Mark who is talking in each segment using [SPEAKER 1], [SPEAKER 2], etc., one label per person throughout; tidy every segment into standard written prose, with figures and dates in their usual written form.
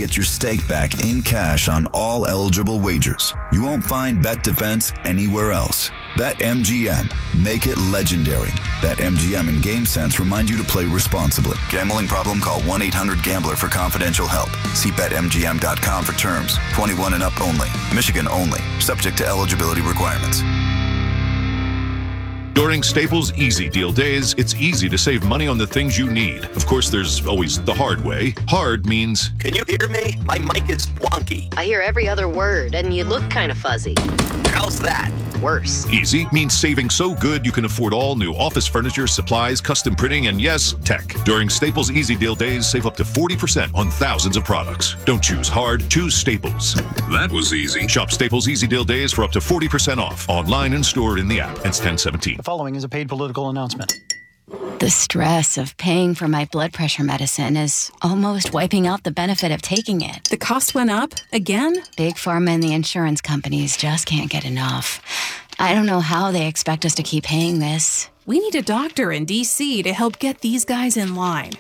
[SPEAKER 1] get your stake back in cash on all eligible wagers. You won't find Bet Defense anywhere else. BetMGM. Make it legendary. BetMGM and GameSense remind you to play responsibly. Gambling problem? Call 1-800-GAMBLER for confidential help. See BetMGM.com for terms. 21 and up only. Michigan only. Subject to eligibility requirements.
[SPEAKER 2] During Staples Easy Deal Days, it's easy to save money on the things you need. Of course, there's always the hard way. Hard means...
[SPEAKER 3] Can you hear me? My mic is wonky.
[SPEAKER 4] I hear every other word, and you look kind of fuzzy.
[SPEAKER 3] How's that?
[SPEAKER 4] Worse.
[SPEAKER 2] Easy means saving so good you can afford all new office furniture, supplies, custom printing, and yes, tech. During Staples Easy Deal Days, save up to 40% on thousands of products. Don't choose hard, choose Staples. That was easy. Shop Staples Easy Deal Days for up to 40% off. Online and store in the app. It's 10/17.
[SPEAKER 5] The following is a paid political announcement.
[SPEAKER 6] The stress of paying for my blood pressure medicine is almost wiping out the benefit of taking it.
[SPEAKER 7] The cost went up again?
[SPEAKER 6] Big Pharma and the insurance companies just can't get enough. I don't know how they expect us to keep paying this.
[SPEAKER 7] We need a doctor in D.C. to help get these guys in line.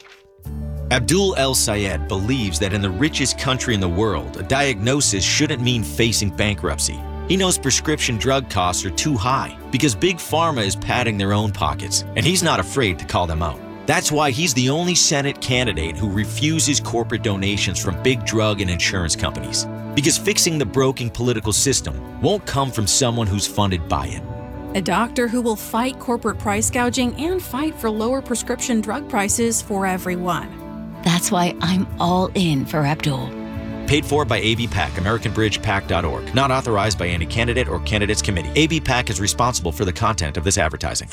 [SPEAKER 8] Abdul El Sayed believes that in the richest country in the world, a diagnosis shouldn't mean facing bankruptcy. He knows prescription drug costs are too high because Big Pharma is padding their own pockets, and he's not afraid to call them out. That's why he's the only Senate candidate who refuses corporate donations from big drug and insurance companies. Because fixing the broken political system won't come from someone who's funded by it.
[SPEAKER 7] A doctor who will fight corporate price gouging and fight for lower prescription drug prices for everyone.
[SPEAKER 6] That's why I'm all in for Abdul.
[SPEAKER 8] Paid for by ABPAC, AmericanBridgePAC.org. Not authorized by any candidate or candidates committee. ABPAC is responsible for the content of this advertising.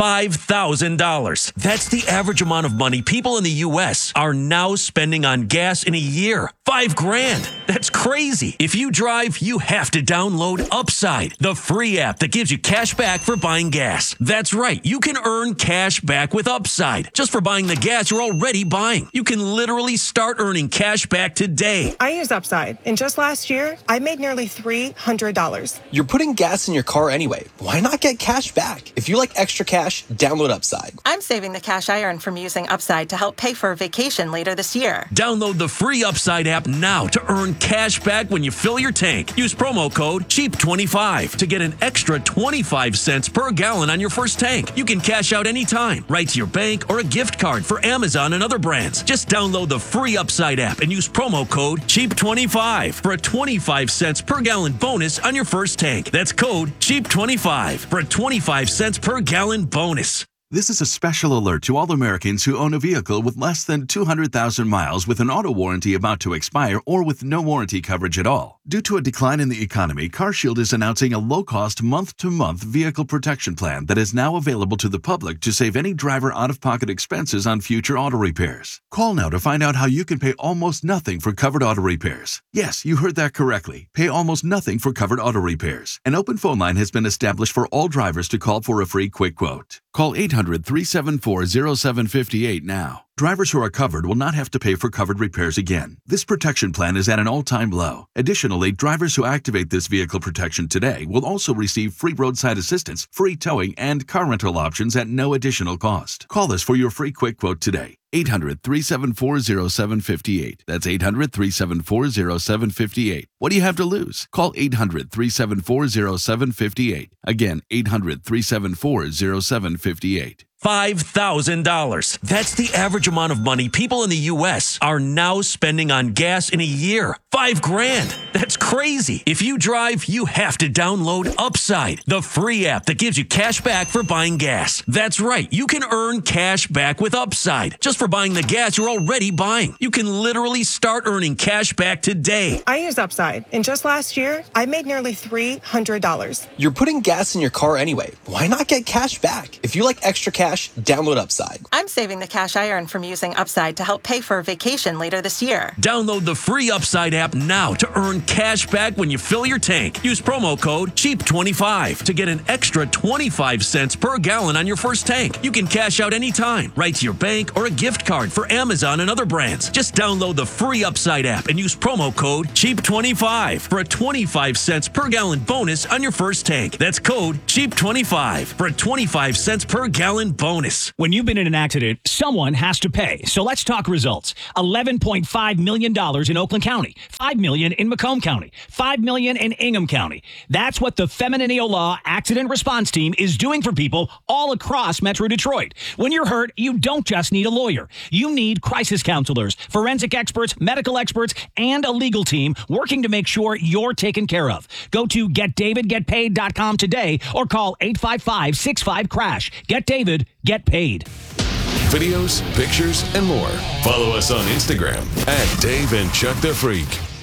[SPEAKER 9] $5,000. That's the average amount of money people in the U.S. are now spending on gas in a year. $5,000. That's crazy. If you drive, you have to download Upside, the free app that gives you cash back for buying gas. That's right. You can earn cash back with Upside just for buying the gas you're already buying. You can literally start earning cash back today.
[SPEAKER 10] I use Upside, and just last year, I made nearly $300.
[SPEAKER 11] You're putting gas in your car anyway. Why not get cash back? If you like extra cash, download Upside.
[SPEAKER 10] I'm saving the cash I earn from using Upside to help pay for a vacation later this year.
[SPEAKER 9] Download the free Upside app now to earn cash back when you fill your tank. Use promo code CHEAP25 to get an extra 25 cents per gallon on your first tank. You can cash out anytime, right to your bank or a gift card for Amazon and other brands. Just download the free Upside app and use promo code CHEAP25 for a 25 cents per gallon bonus on your first tank. That's code CHEAP25 for a 25 cents per gallon bonus.
[SPEAKER 12] This is a special alert to all Americans who own a vehicle with less than 200,000 miles with an auto warranty about to expire or with no warranty coverage at all. Due to a decline in the economy, CarShield is announcing a low-cost month-to-month vehicle protection plan that is now available to the public to save any driver out-of-pocket expenses on future auto repairs. Call now to find out how you can pay almost nothing for covered auto repairs. Yes, you heard that correctly. Pay almost nothing for covered auto repairs. An open phone line has been established for all drivers to call for a free quick quote. Call 800-374-0758 now. Drivers who are covered will not have to pay for covered repairs again. This protection plan is at an all-time low. Additionally, drivers who activate this vehicle protection today will also receive free roadside assistance, free towing, and car rental options at no additional cost. Call us for your free quick quote today. 800-374-0758. That's 800-374-0758. What do you have to lose? Call 800-374-0758. Again, 800-374-0758.
[SPEAKER 9] $5,000. That's the average amount of money people in the U.S. are now spending on gas in a year. $5,000. That's crazy. If you drive, you have to download Upside, the free app that gives you cash back for buying gas. That's right. You can earn cash back with Upside just for buying the gas you're already buying. You can literally start earning cash back today.
[SPEAKER 10] I use Upside, and just last year, I made nearly $300.
[SPEAKER 11] You're putting gas in your car anyway. Why not get cash back? If you like extra cash, download Upside.
[SPEAKER 10] I'm saving the cash I earn from using Upside to help pay for a vacation later this year.
[SPEAKER 9] Download the free Upside app now to earn cash back when you fill your tank. Use promo code CHEAP25 to get an extra 25 cents per gallon on your first tank. You can cash out anytime, right to your bank or a gift card for Amazon and other brands. Just download the free Upside app and use promo code CHEAP25 for a 25 cents per gallon bonus on your first tank. That's code CHEAP25 for a 25 cents per gallon bonus.
[SPEAKER 13] When you've been in an accident, someone has to pay. So let's talk results. $11.5 million in Oakland County, $5 million in Macomb County, $5 million in Ingham County. That's what the Femininio Law Accident Response Team is doing for people all across Metro Detroit. When you're hurt, you don't just need a lawyer. You need crisis counselors, forensic experts, medical experts, and a legal team working to make sure you're taken care of. Go to GetDavidGetPaid.com today or call 855-65-CRASH. Get David, get paid.
[SPEAKER 14] Videos, pictures, and more. Follow us on Instagram at Dave and Chuck the Freak.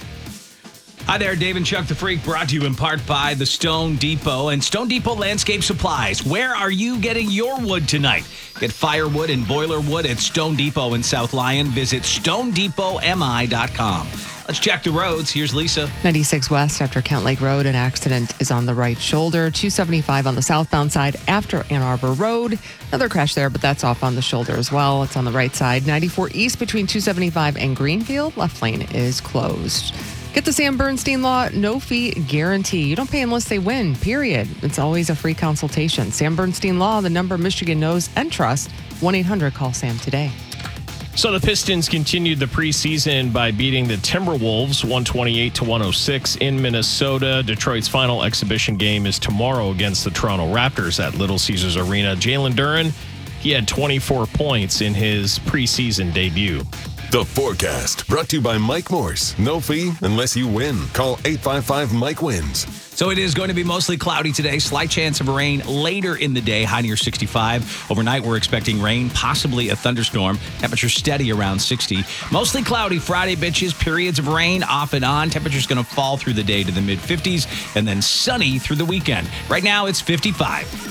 [SPEAKER 13] Hi there, Dave and Chuck the Freak, brought to you in part by the Stone Depot and Stone Depot Landscape Supplies. Where are you getting your wood tonight? Get firewood and boiler wood at Stone Depot in South Lyon. Visit StoneDepotMI.com. Let's check the roads. Here's Lisa.
[SPEAKER 15] 96 West after Kent Lake Road. An accident is on the right shoulder. 275 on the southbound side after Ann Arbor Road. Another crash there, but that's off on the shoulder as well. It's on the right side. 94 East between 275 and Greenfield. Left lane is closed. Get the Sam Bernstein Law no fee guarantee. You don't pay unless they win, period. It's always a free consultation. Sam Bernstein Law, the number Michigan knows and trusts. 1-800-CALL-SAM today.
[SPEAKER 16] So the Pistons continued the preseason by beating the Timberwolves 128-106 in Minnesota. Detroit's final exhibition game is tomorrow against the Toronto Raptors at Little Caesars Arena. Jalen Duren, he had 24 points in his preseason debut.
[SPEAKER 14] The forecast brought to you by Mike Morse. No fee unless you win. Call 855-MIKE-WINS.
[SPEAKER 13] So it is going to be mostly cloudy today. Slight chance of rain later in the day, high near 65. Overnight, we're expecting rain, possibly a thunderstorm. Temperature steady around 60. Mostly cloudy Friday, bitches. Periods of rain off and on. Temperature's going to fall through the day to the mid-50s and then sunny through the weekend. Right now, it's 55.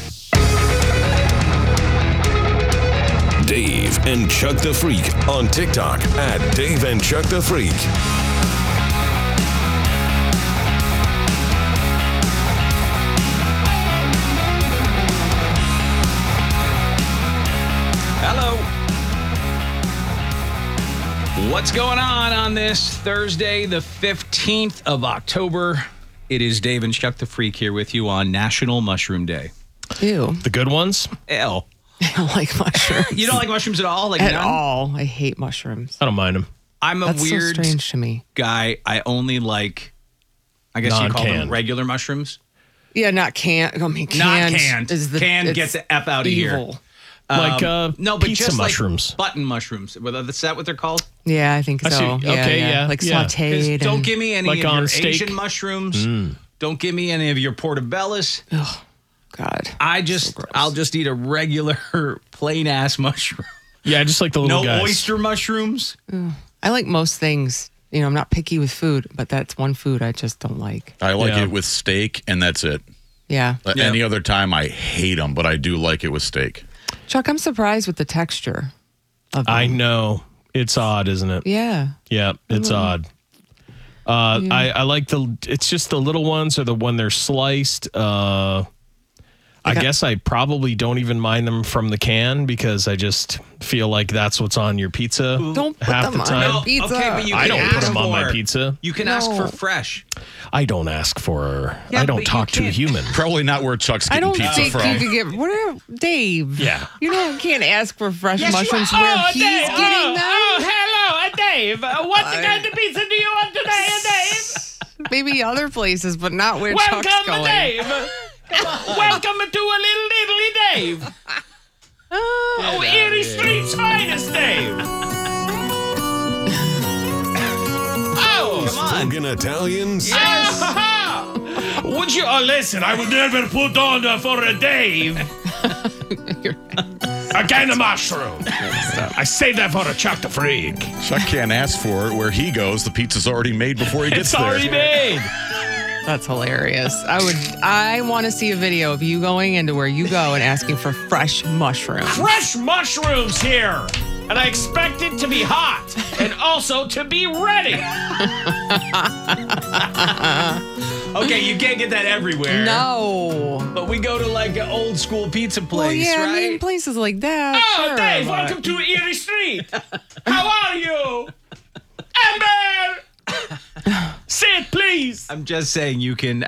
[SPEAKER 14] Dave and Chuck the Freak on TikTok at Dave and Chuck the Freak.
[SPEAKER 13] Hello. What's going on this Thursday, the 15th of October? It is Dave and Chuck the Freak here with you on National Mushroom Day.
[SPEAKER 15] Ew.
[SPEAKER 16] The good ones?
[SPEAKER 13] Ew.
[SPEAKER 15] I don't like mushrooms.
[SPEAKER 13] You don't like mushrooms at all? Like
[SPEAKER 15] at
[SPEAKER 13] none?
[SPEAKER 15] all. I hate mushrooms.
[SPEAKER 16] I don't mind them.
[SPEAKER 13] I'm a
[SPEAKER 15] That's
[SPEAKER 13] weird
[SPEAKER 15] so strange to me.
[SPEAKER 13] guy. I only like, I guess you call them
[SPEAKER 16] Non-canned.
[SPEAKER 13] regular mushrooms.
[SPEAKER 15] Yeah, not canned. I mean,
[SPEAKER 13] Not
[SPEAKER 15] canned.
[SPEAKER 13] canned.
[SPEAKER 15] Is the,
[SPEAKER 13] Canned,
[SPEAKER 15] it's
[SPEAKER 13] get the F out of here.
[SPEAKER 15] evil.
[SPEAKER 16] Like
[SPEAKER 13] no, but
[SPEAKER 16] pizza
[SPEAKER 13] just
[SPEAKER 16] mushrooms.
[SPEAKER 13] like button mushrooms. Is that what they're called?
[SPEAKER 15] Yeah, I think
[SPEAKER 16] I
[SPEAKER 15] so.
[SPEAKER 16] see.
[SPEAKER 15] Yeah,
[SPEAKER 16] Okay, yeah,
[SPEAKER 15] Like
[SPEAKER 16] yeah.
[SPEAKER 15] sauteed.
[SPEAKER 13] Don't
[SPEAKER 15] and-
[SPEAKER 13] give me any
[SPEAKER 16] Like
[SPEAKER 13] of
[SPEAKER 16] on
[SPEAKER 13] your
[SPEAKER 16] steak?
[SPEAKER 13] Asian mushrooms. Don't give me any of your portobellos.
[SPEAKER 15] Oh, God.
[SPEAKER 13] I'll just eat a regular plain ass mushroom.
[SPEAKER 16] Yeah, just like the little
[SPEAKER 13] No
[SPEAKER 16] guys.
[SPEAKER 13] oyster mushrooms.
[SPEAKER 15] I like most things. You know, I'm not picky with food, but that's one food I just don't like.
[SPEAKER 17] I like
[SPEAKER 16] Yeah.
[SPEAKER 17] it with steak, and that's it.
[SPEAKER 15] Yeah.
[SPEAKER 17] Any other time, I hate them, but I do like it with steak.
[SPEAKER 15] Chuck, I'm surprised with the texture of them.
[SPEAKER 16] I know. It's odd, isn't it?
[SPEAKER 15] Yeah.
[SPEAKER 16] Yeah, it's odd. I like it's just the little ones or the when they're sliced. I guess I probably don't even mind them from the can because I just feel like that's what's on your pizza
[SPEAKER 15] Don't put
[SPEAKER 16] half
[SPEAKER 15] them
[SPEAKER 16] the
[SPEAKER 15] on
[SPEAKER 16] time.
[SPEAKER 15] your pizza.
[SPEAKER 13] Okay, but you
[SPEAKER 16] I
[SPEAKER 13] can
[SPEAKER 16] don't put
[SPEAKER 13] ask
[SPEAKER 16] them on my
[SPEAKER 13] for-
[SPEAKER 16] pizza.
[SPEAKER 13] You can ask for fresh.
[SPEAKER 16] I don't ask for.
[SPEAKER 13] Yeah,
[SPEAKER 16] I
[SPEAKER 13] but
[SPEAKER 16] don't
[SPEAKER 13] you
[SPEAKER 16] talk to a
[SPEAKER 13] can't.
[SPEAKER 16] human.
[SPEAKER 17] Probably not where Chuck's
[SPEAKER 15] I
[SPEAKER 17] getting
[SPEAKER 15] don't
[SPEAKER 17] pizza
[SPEAKER 15] think
[SPEAKER 17] from.
[SPEAKER 15] you could get whatever, Dave.
[SPEAKER 16] Yeah.
[SPEAKER 15] You can't ask for fresh
[SPEAKER 13] Yes, you
[SPEAKER 15] mushrooms
[SPEAKER 13] are.
[SPEAKER 15] where
[SPEAKER 13] Oh,
[SPEAKER 15] he's
[SPEAKER 13] Dave.
[SPEAKER 15] getting them.
[SPEAKER 16] hello, Dave. What kind of pizza do you want today, Dave?
[SPEAKER 15] Maybe other places, but not where Chuck's going.
[SPEAKER 16] Welcome to a little Italy, Dave. Erie Street's finest, Dave.
[SPEAKER 14] Spoken Italians.
[SPEAKER 16] Yes. Would you? Oh, listen, I would never put on for a Dave. A can of mushroom. I saved that for a Chuck the Freak.
[SPEAKER 17] Chuck can't ask for it. Where he goes, the pizza's already made before he gets
[SPEAKER 16] It's already made.
[SPEAKER 15] That's hilarious. I want to see a video of you going into where you go and asking for fresh mushrooms.
[SPEAKER 16] Fresh mushrooms here. And I expect it to be hot and also to be ready.
[SPEAKER 18] Okay, you can't get that everywhere.
[SPEAKER 15] No.
[SPEAKER 18] But we go to like an old school pizza place,
[SPEAKER 15] Well, yeah,
[SPEAKER 18] right?
[SPEAKER 15] I mean, places like that.
[SPEAKER 16] Oh,
[SPEAKER 15] sure,
[SPEAKER 16] Dave,
[SPEAKER 15] but-
[SPEAKER 16] welcome to Erie Street. How are you? Amber! Say it, please.
[SPEAKER 18] I'm just saying you can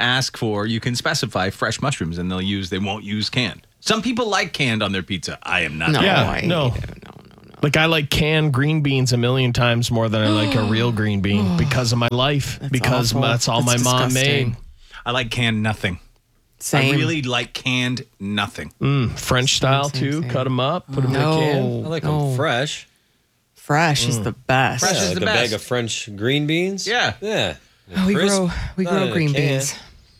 [SPEAKER 18] specify fresh mushrooms and they won't use canned. Some people like canned on their pizza. I am not.
[SPEAKER 15] No,
[SPEAKER 16] Yeah, no. Like, I like canned green beans a million times more than I like a real green bean because of my life. Because
[SPEAKER 15] awful.
[SPEAKER 16] that's all
[SPEAKER 15] That's
[SPEAKER 16] my mom
[SPEAKER 15] disgusting.
[SPEAKER 16] made.
[SPEAKER 18] I like canned nothing.
[SPEAKER 15] Same.
[SPEAKER 18] I really like canned nothing.
[SPEAKER 16] French style, too. Cut them up, put them in a can.
[SPEAKER 19] I like them fresh.
[SPEAKER 15] Fresh is the best.
[SPEAKER 18] Fresh is
[SPEAKER 19] like
[SPEAKER 18] the
[SPEAKER 19] a
[SPEAKER 18] best.
[SPEAKER 19] bag of French green beans.
[SPEAKER 18] Yeah.
[SPEAKER 19] Yeah.
[SPEAKER 15] Oh, we
[SPEAKER 19] Crisp,
[SPEAKER 15] grow
[SPEAKER 19] not in a
[SPEAKER 15] green
[SPEAKER 19] can.
[SPEAKER 15] beans.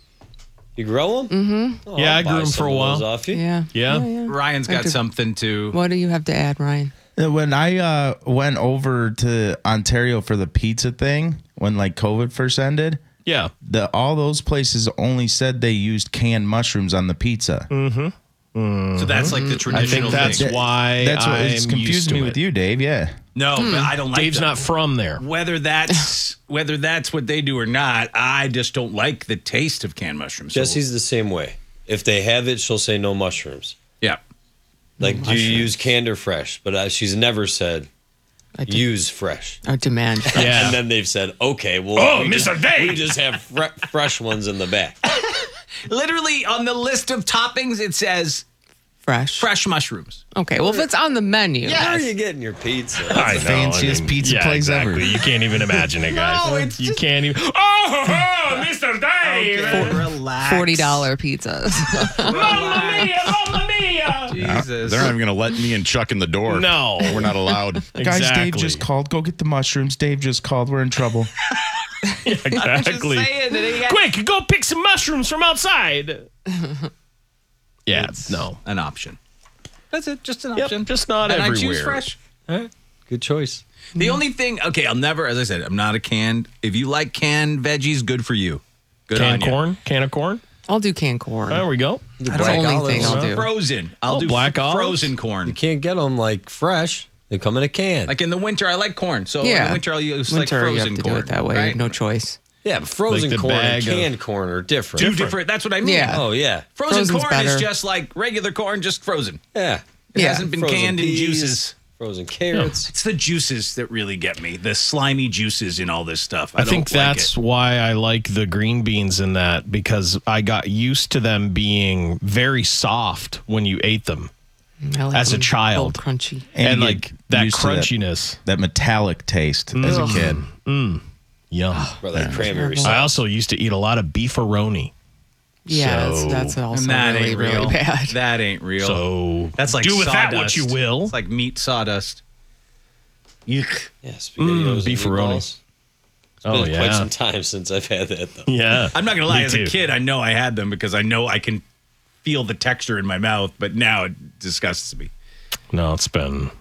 [SPEAKER 19] You grow them?
[SPEAKER 15] Mm-hmm.
[SPEAKER 16] Yeah, I
[SPEAKER 19] I'll
[SPEAKER 16] grew
[SPEAKER 19] buy
[SPEAKER 16] them for
[SPEAKER 19] some
[SPEAKER 16] a
[SPEAKER 19] of
[SPEAKER 16] while.
[SPEAKER 19] those off you.
[SPEAKER 16] Yeah.
[SPEAKER 18] Ryan's got something to.
[SPEAKER 15] What do you have to add, Ryan?
[SPEAKER 20] When I went over to Ontario for the pizza thing, when like COVID first ended,
[SPEAKER 16] Yeah.
[SPEAKER 20] all those places only said they used canned mushrooms on the pizza.
[SPEAKER 16] Mm-hmm.
[SPEAKER 18] So that's like the
[SPEAKER 16] I
[SPEAKER 18] traditional
[SPEAKER 16] think that's
[SPEAKER 18] thing.
[SPEAKER 16] why
[SPEAKER 20] That's what it's
[SPEAKER 16] I'm
[SPEAKER 20] confused
[SPEAKER 16] used to
[SPEAKER 20] me
[SPEAKER 16] it.
[SPEAKER 20] with you, Dave. Yeah.
[SPEAKER 18] No, but I don't like
[SPEAKER 16] Dave's
[SPEAKER 18] them.
[SPEAKER 16] not from there.
[SPEAKER 18] Whether that's what they do or not, I just don't like the taste of canned mushrooms.
[SPEAKER 19] Jesse's the same way. If they have it, she'll say no mushrooms.
[SPEAKER 18] Yeah.
[SPEAKER 19] Like, do you use canned or fresh? But she's never said use fresh.
[SPEAKER 15] I demand.
[SPEAKER 16] Yeah.
[SPEAKER 19] And then they've said, okay, well,
[SPEAKER 16] Oh,
[SPEAKER 19] we
[SPEAKER 16] Mr. Dave!
[SPEAKER 19] we just have fresh ones in the back.
[SPEAKER 18] Literally on the list of toppings, it says
[SPEAKER 15] fresh
[SPEAKER 18] mushrooms.
[SPEAKER 15] Okay, well, if it's on the menu.
[SPEAKER 19] Where are you getting your pizza?
[SPEAKER 16] I know,
[SPEAKER 20] fanciest pizza place
[SPEAKER 16] exactly.
[SPEAKER 20] ever.
[SPEAKER 16] You can't even imagine it, guys.
[SPEAKER 18] No, it's
[SPEAKER 16] you can't even. Oh, Mr. Dave!
[SPEAKER 18] Okay, relax.
[SPEAKER 15] $40 pizzas.
[SPEAKER 16] Mamma mia! Mamma mia!
[SPEAKER 18] Jesus.
[SPEAKER 17] They're not even going to let me and Chuck in the door.
[SPEAKER 16] No.
[SPEAKER 17] We're not allowed.
[SPEAKER 20] Guys, Dave
[SPEAKER 16] Exactly.
[SPEAKER 20] just called. Go get the mushrooms. Dave just called. We're in trouble.
[SPEAKER 16] Exactly. Quick, go pick some mushrooms from outside. Yeah, no.
[SPEAKER 18] An option. That's it. Just an
[SPEAKER 16] Yep,
[SPEAKER 18] option.
[SPEAKER 16] just not
[SPEAKER 18] and
[SPEAKER 16] everywhere.
[SPEAKER 18] I choose fresh.
[SPEAKER 19] Good choice.
[SPEAKER 18] The only thing, okay, I'll never, as I said, I'm not a canned. If you like canned veggies, good for you. Good
[SPEAKER 16] Canned
[SPEAKER 18] on you.
[SPEAKER 16] corn? Can of corn?
[SPEAKER 15] I'll do canned corn.
[SPEAKER 16] There we go.
[SPEAKER 15] That's the only thing I'll do.
[SPEAKER 18] Frozen. I'll
[SPEAKER 16] Oh,
[SPEAKER 18] do
[SPEAKER 16] black olives?
[SPEAKER 18] frozen corn.
[SPEAKER 19] You can't get them like fresh. They come in a can.
[SPEAKER 18] Like in the winter, I like corn. So in
[SPEAKER 15] Yeah.
[SPEAKER 18] the winter, I'll use
[SPEAKER 15] Winter,
[SPEAKER 18] like frozen
[SPEAKER 15] you have to
[SPEAKER 18] corn.
[SPEAKER 15] do it that way. You
[SPEAKER 18] right?
[SPEAKER 15] have no choice.
[SPEAKER 19] Yeah, but frozen
[SPEAKER 16] Like the
[SPEAKER 19] corn and
[SPEAKER 16] bag of-
[SPEAKER 19] canned corn are different.
[SPEAKER 18] Two different. That's what I mean.
[SPEAKER 15] Yeah.
[SPEAKER 19] Oh, yeah.
[SPEAKER 18] Frozen
[SPEAKER 15] Frozen's
[SPEAKER 18] corn is
[SPEAKER 15] better.
[SPEAKER 18] just like regular corn, just frozen.
[SPEAKER 19] Yeah.
[SPEAKER 18] It
[SPEAKER 15] Yeah.
[SPEAKER 18] hasn't been
[SPEAKER 19] Frozen
[SPEAKER 18] canned
[SPEAKER 19] peas,
[SPEAKER 18] in juices.
[SPEAKER 19] Frozen carrots.
[SPEAKER 18] It's the juices that really get me. The slimy juices in all this stuff. I
[SPEAKER 16] think
[SPEAKER 18] don't like
[SPEAKER 16] that's
[SPEAKER 18] it.
[SPEAKER 16] why I like the green beans in that, because I got used to them being very soft when you ate them
[SPEAKER 15] I like
[SPEAKER 16] as a
[SPEAKER 15] them
[SPEAKER 16] child.
[SPEAKER 15] little crunchy.
[SPEAKER 16] And
[SPEAKER 20] you
[SPEAKER 16] like
[SPEAKER 20] get
[SPEAKER 16] that
[SPEAKER 20] used to
[SPEAKER 16] crunchiness.
[SPEAKER 20] that metallic taste as a kid.
[SPEAKER 16] Yum.
[SPEAKER 19] Or like cranberry
[SPEAKER 15] terrible.
[SPEAKER 19] sauce.
[SPEAKER 16] I also used to eat a lot of beefaroni.
[SPEAKER 15] Yeah,
[SPEAKER 16] So-
[SPEAKER 15] that's also
[SPEAKER 18] And that
[SPEAKER 15] really,
[SPEAKER 18] ain't real.
[SPEAKER 15] really bad.
[SPEAKER 18] That ain't real.
[SPEAKER 16] So
[SPEAKER 18] that's like
[SPEAKER 16] do with that
[SPEAKER 18] sawdust.
[SPEAKER 16] what you will.
[SPEAKER 18] It's like meat sawdust. Yuck.
[SPEAKER 19] Yeah, SpaghettiOs and
[SPEAKER 16] beefaroni.
[SPEAKER 19] meatballs. It's
[SPEAKER 16] Oh,
[SPEAKER 19] been
[SPEAKER 16] yeah.
[SPEAKER 19] quite some time since I've had that, though.
[SPEAKER 16] Yeah.
[SPEAKER 18] I'm not gonna lie.
[SPEAKER 16] Me
[SPEAKER 18] As
[SPEAKER 16] too.
[SPEAKER 18] a kid, I know I had them because I know I can feel the texture in my mouth. But now it disgusts me.
[SPEAKER 16] No, it's been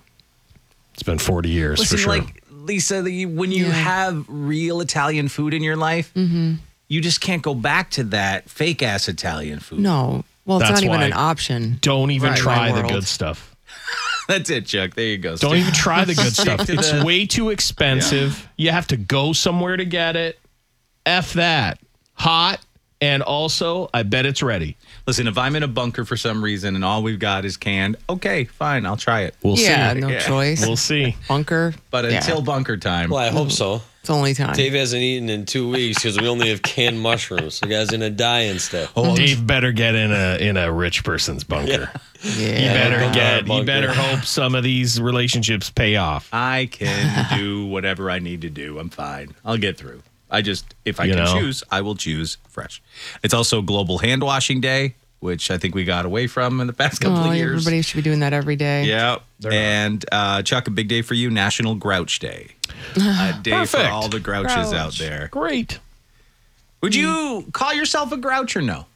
[SPEAKER 16] 40 years
[SPEAKER 18] Listen,
[SPEAKER 16] for sure.
[SPEAKER 18] like Lisa, when you have real Italian food in your life, you just can't go back to that fake ass Italian food.
[SPEAKER 15] No. Well, it's
[SPEAKER 16] That's
[SPEAKER 15] not even
[SPEAKER 16] why
[SPEAKER 15] an option.
[SPEAKER 16] Don't even
[SPEAKER 15] Right,
[SPEAKER 16] try
[SPEAKER 15] my
[SPEAKER 16] the
[SPEAKER 15] world.
[SPEAKER 16] good stuff.
[SPEAKER 18] That's it, Chuck. There you go.
[SPEAKER 16] Don't even try the good
[SPEAKER 18] Stick
[SPEAKER 16] stuff.
[SPEAKER 18] to
[SPEAKER 16] It's
[SPEAKER 18] the-
[SPEAKER 16] way too expensive. You have to go somewhere to get it. F that. Hot. And also, I bet it's ready.
[SPEAKER 18] Listen, if I'm in a bunker for some reason and all we've got is canned, okay, fine, I'll try it.
[SPEAKER 16] We'll
[SPEAKER 15] Yeah,
[SPEAKER 16] see.
[SPEAKER 15] no choice.
[SPEAKER 16] We'll see.
[SPEAKER 15] Bunker.
[SPEAKER 18] But
[SPEAKER 15] Yeah.
[SPEAKER 18] until bunker time,
[SPEAKER 19] Well, I hope so.
[SPEAKER 15] It's only time.
[SPEAKER 19] Dave hasn't eaten in 2 weeks because we only have canned mushrooms. The guy's gonna die instead.
[SPEAKER 16] Dave better get in a rich person's bunker.
[SPEAKER 15] Yeah.
[SPEAKER 16] You better hope some of these relationships pay off.
[SPEAKER 18] I can do whatever I need to do. I'm fine. I'll get through. If I
[SPEAKER 16] You
[SPEAKER 18] can
[SPEAKER 16] know?
[SPEAKER 18] choose, I will choose fresh. It's also Global Hand Washing Day, which I think we got away from in the past couple
[SPEAKER 15] Oh,
[SPEAKER 18] of years.
[SPEAKER 15] everybody should be doing that every day.
[SPEAKER 18] Yeah. And Chuck, a big day for you, National Grouch Day. A day for
[SPEAKER 16] Perfect.
[SPEAKER 18] all the grouches out
[SPEAKER 16] Grouch.
[SPEAKER 18] there.
[SPEAKER 16] Great.
[SPEAKER 18] Would you call yourself a grouch or no?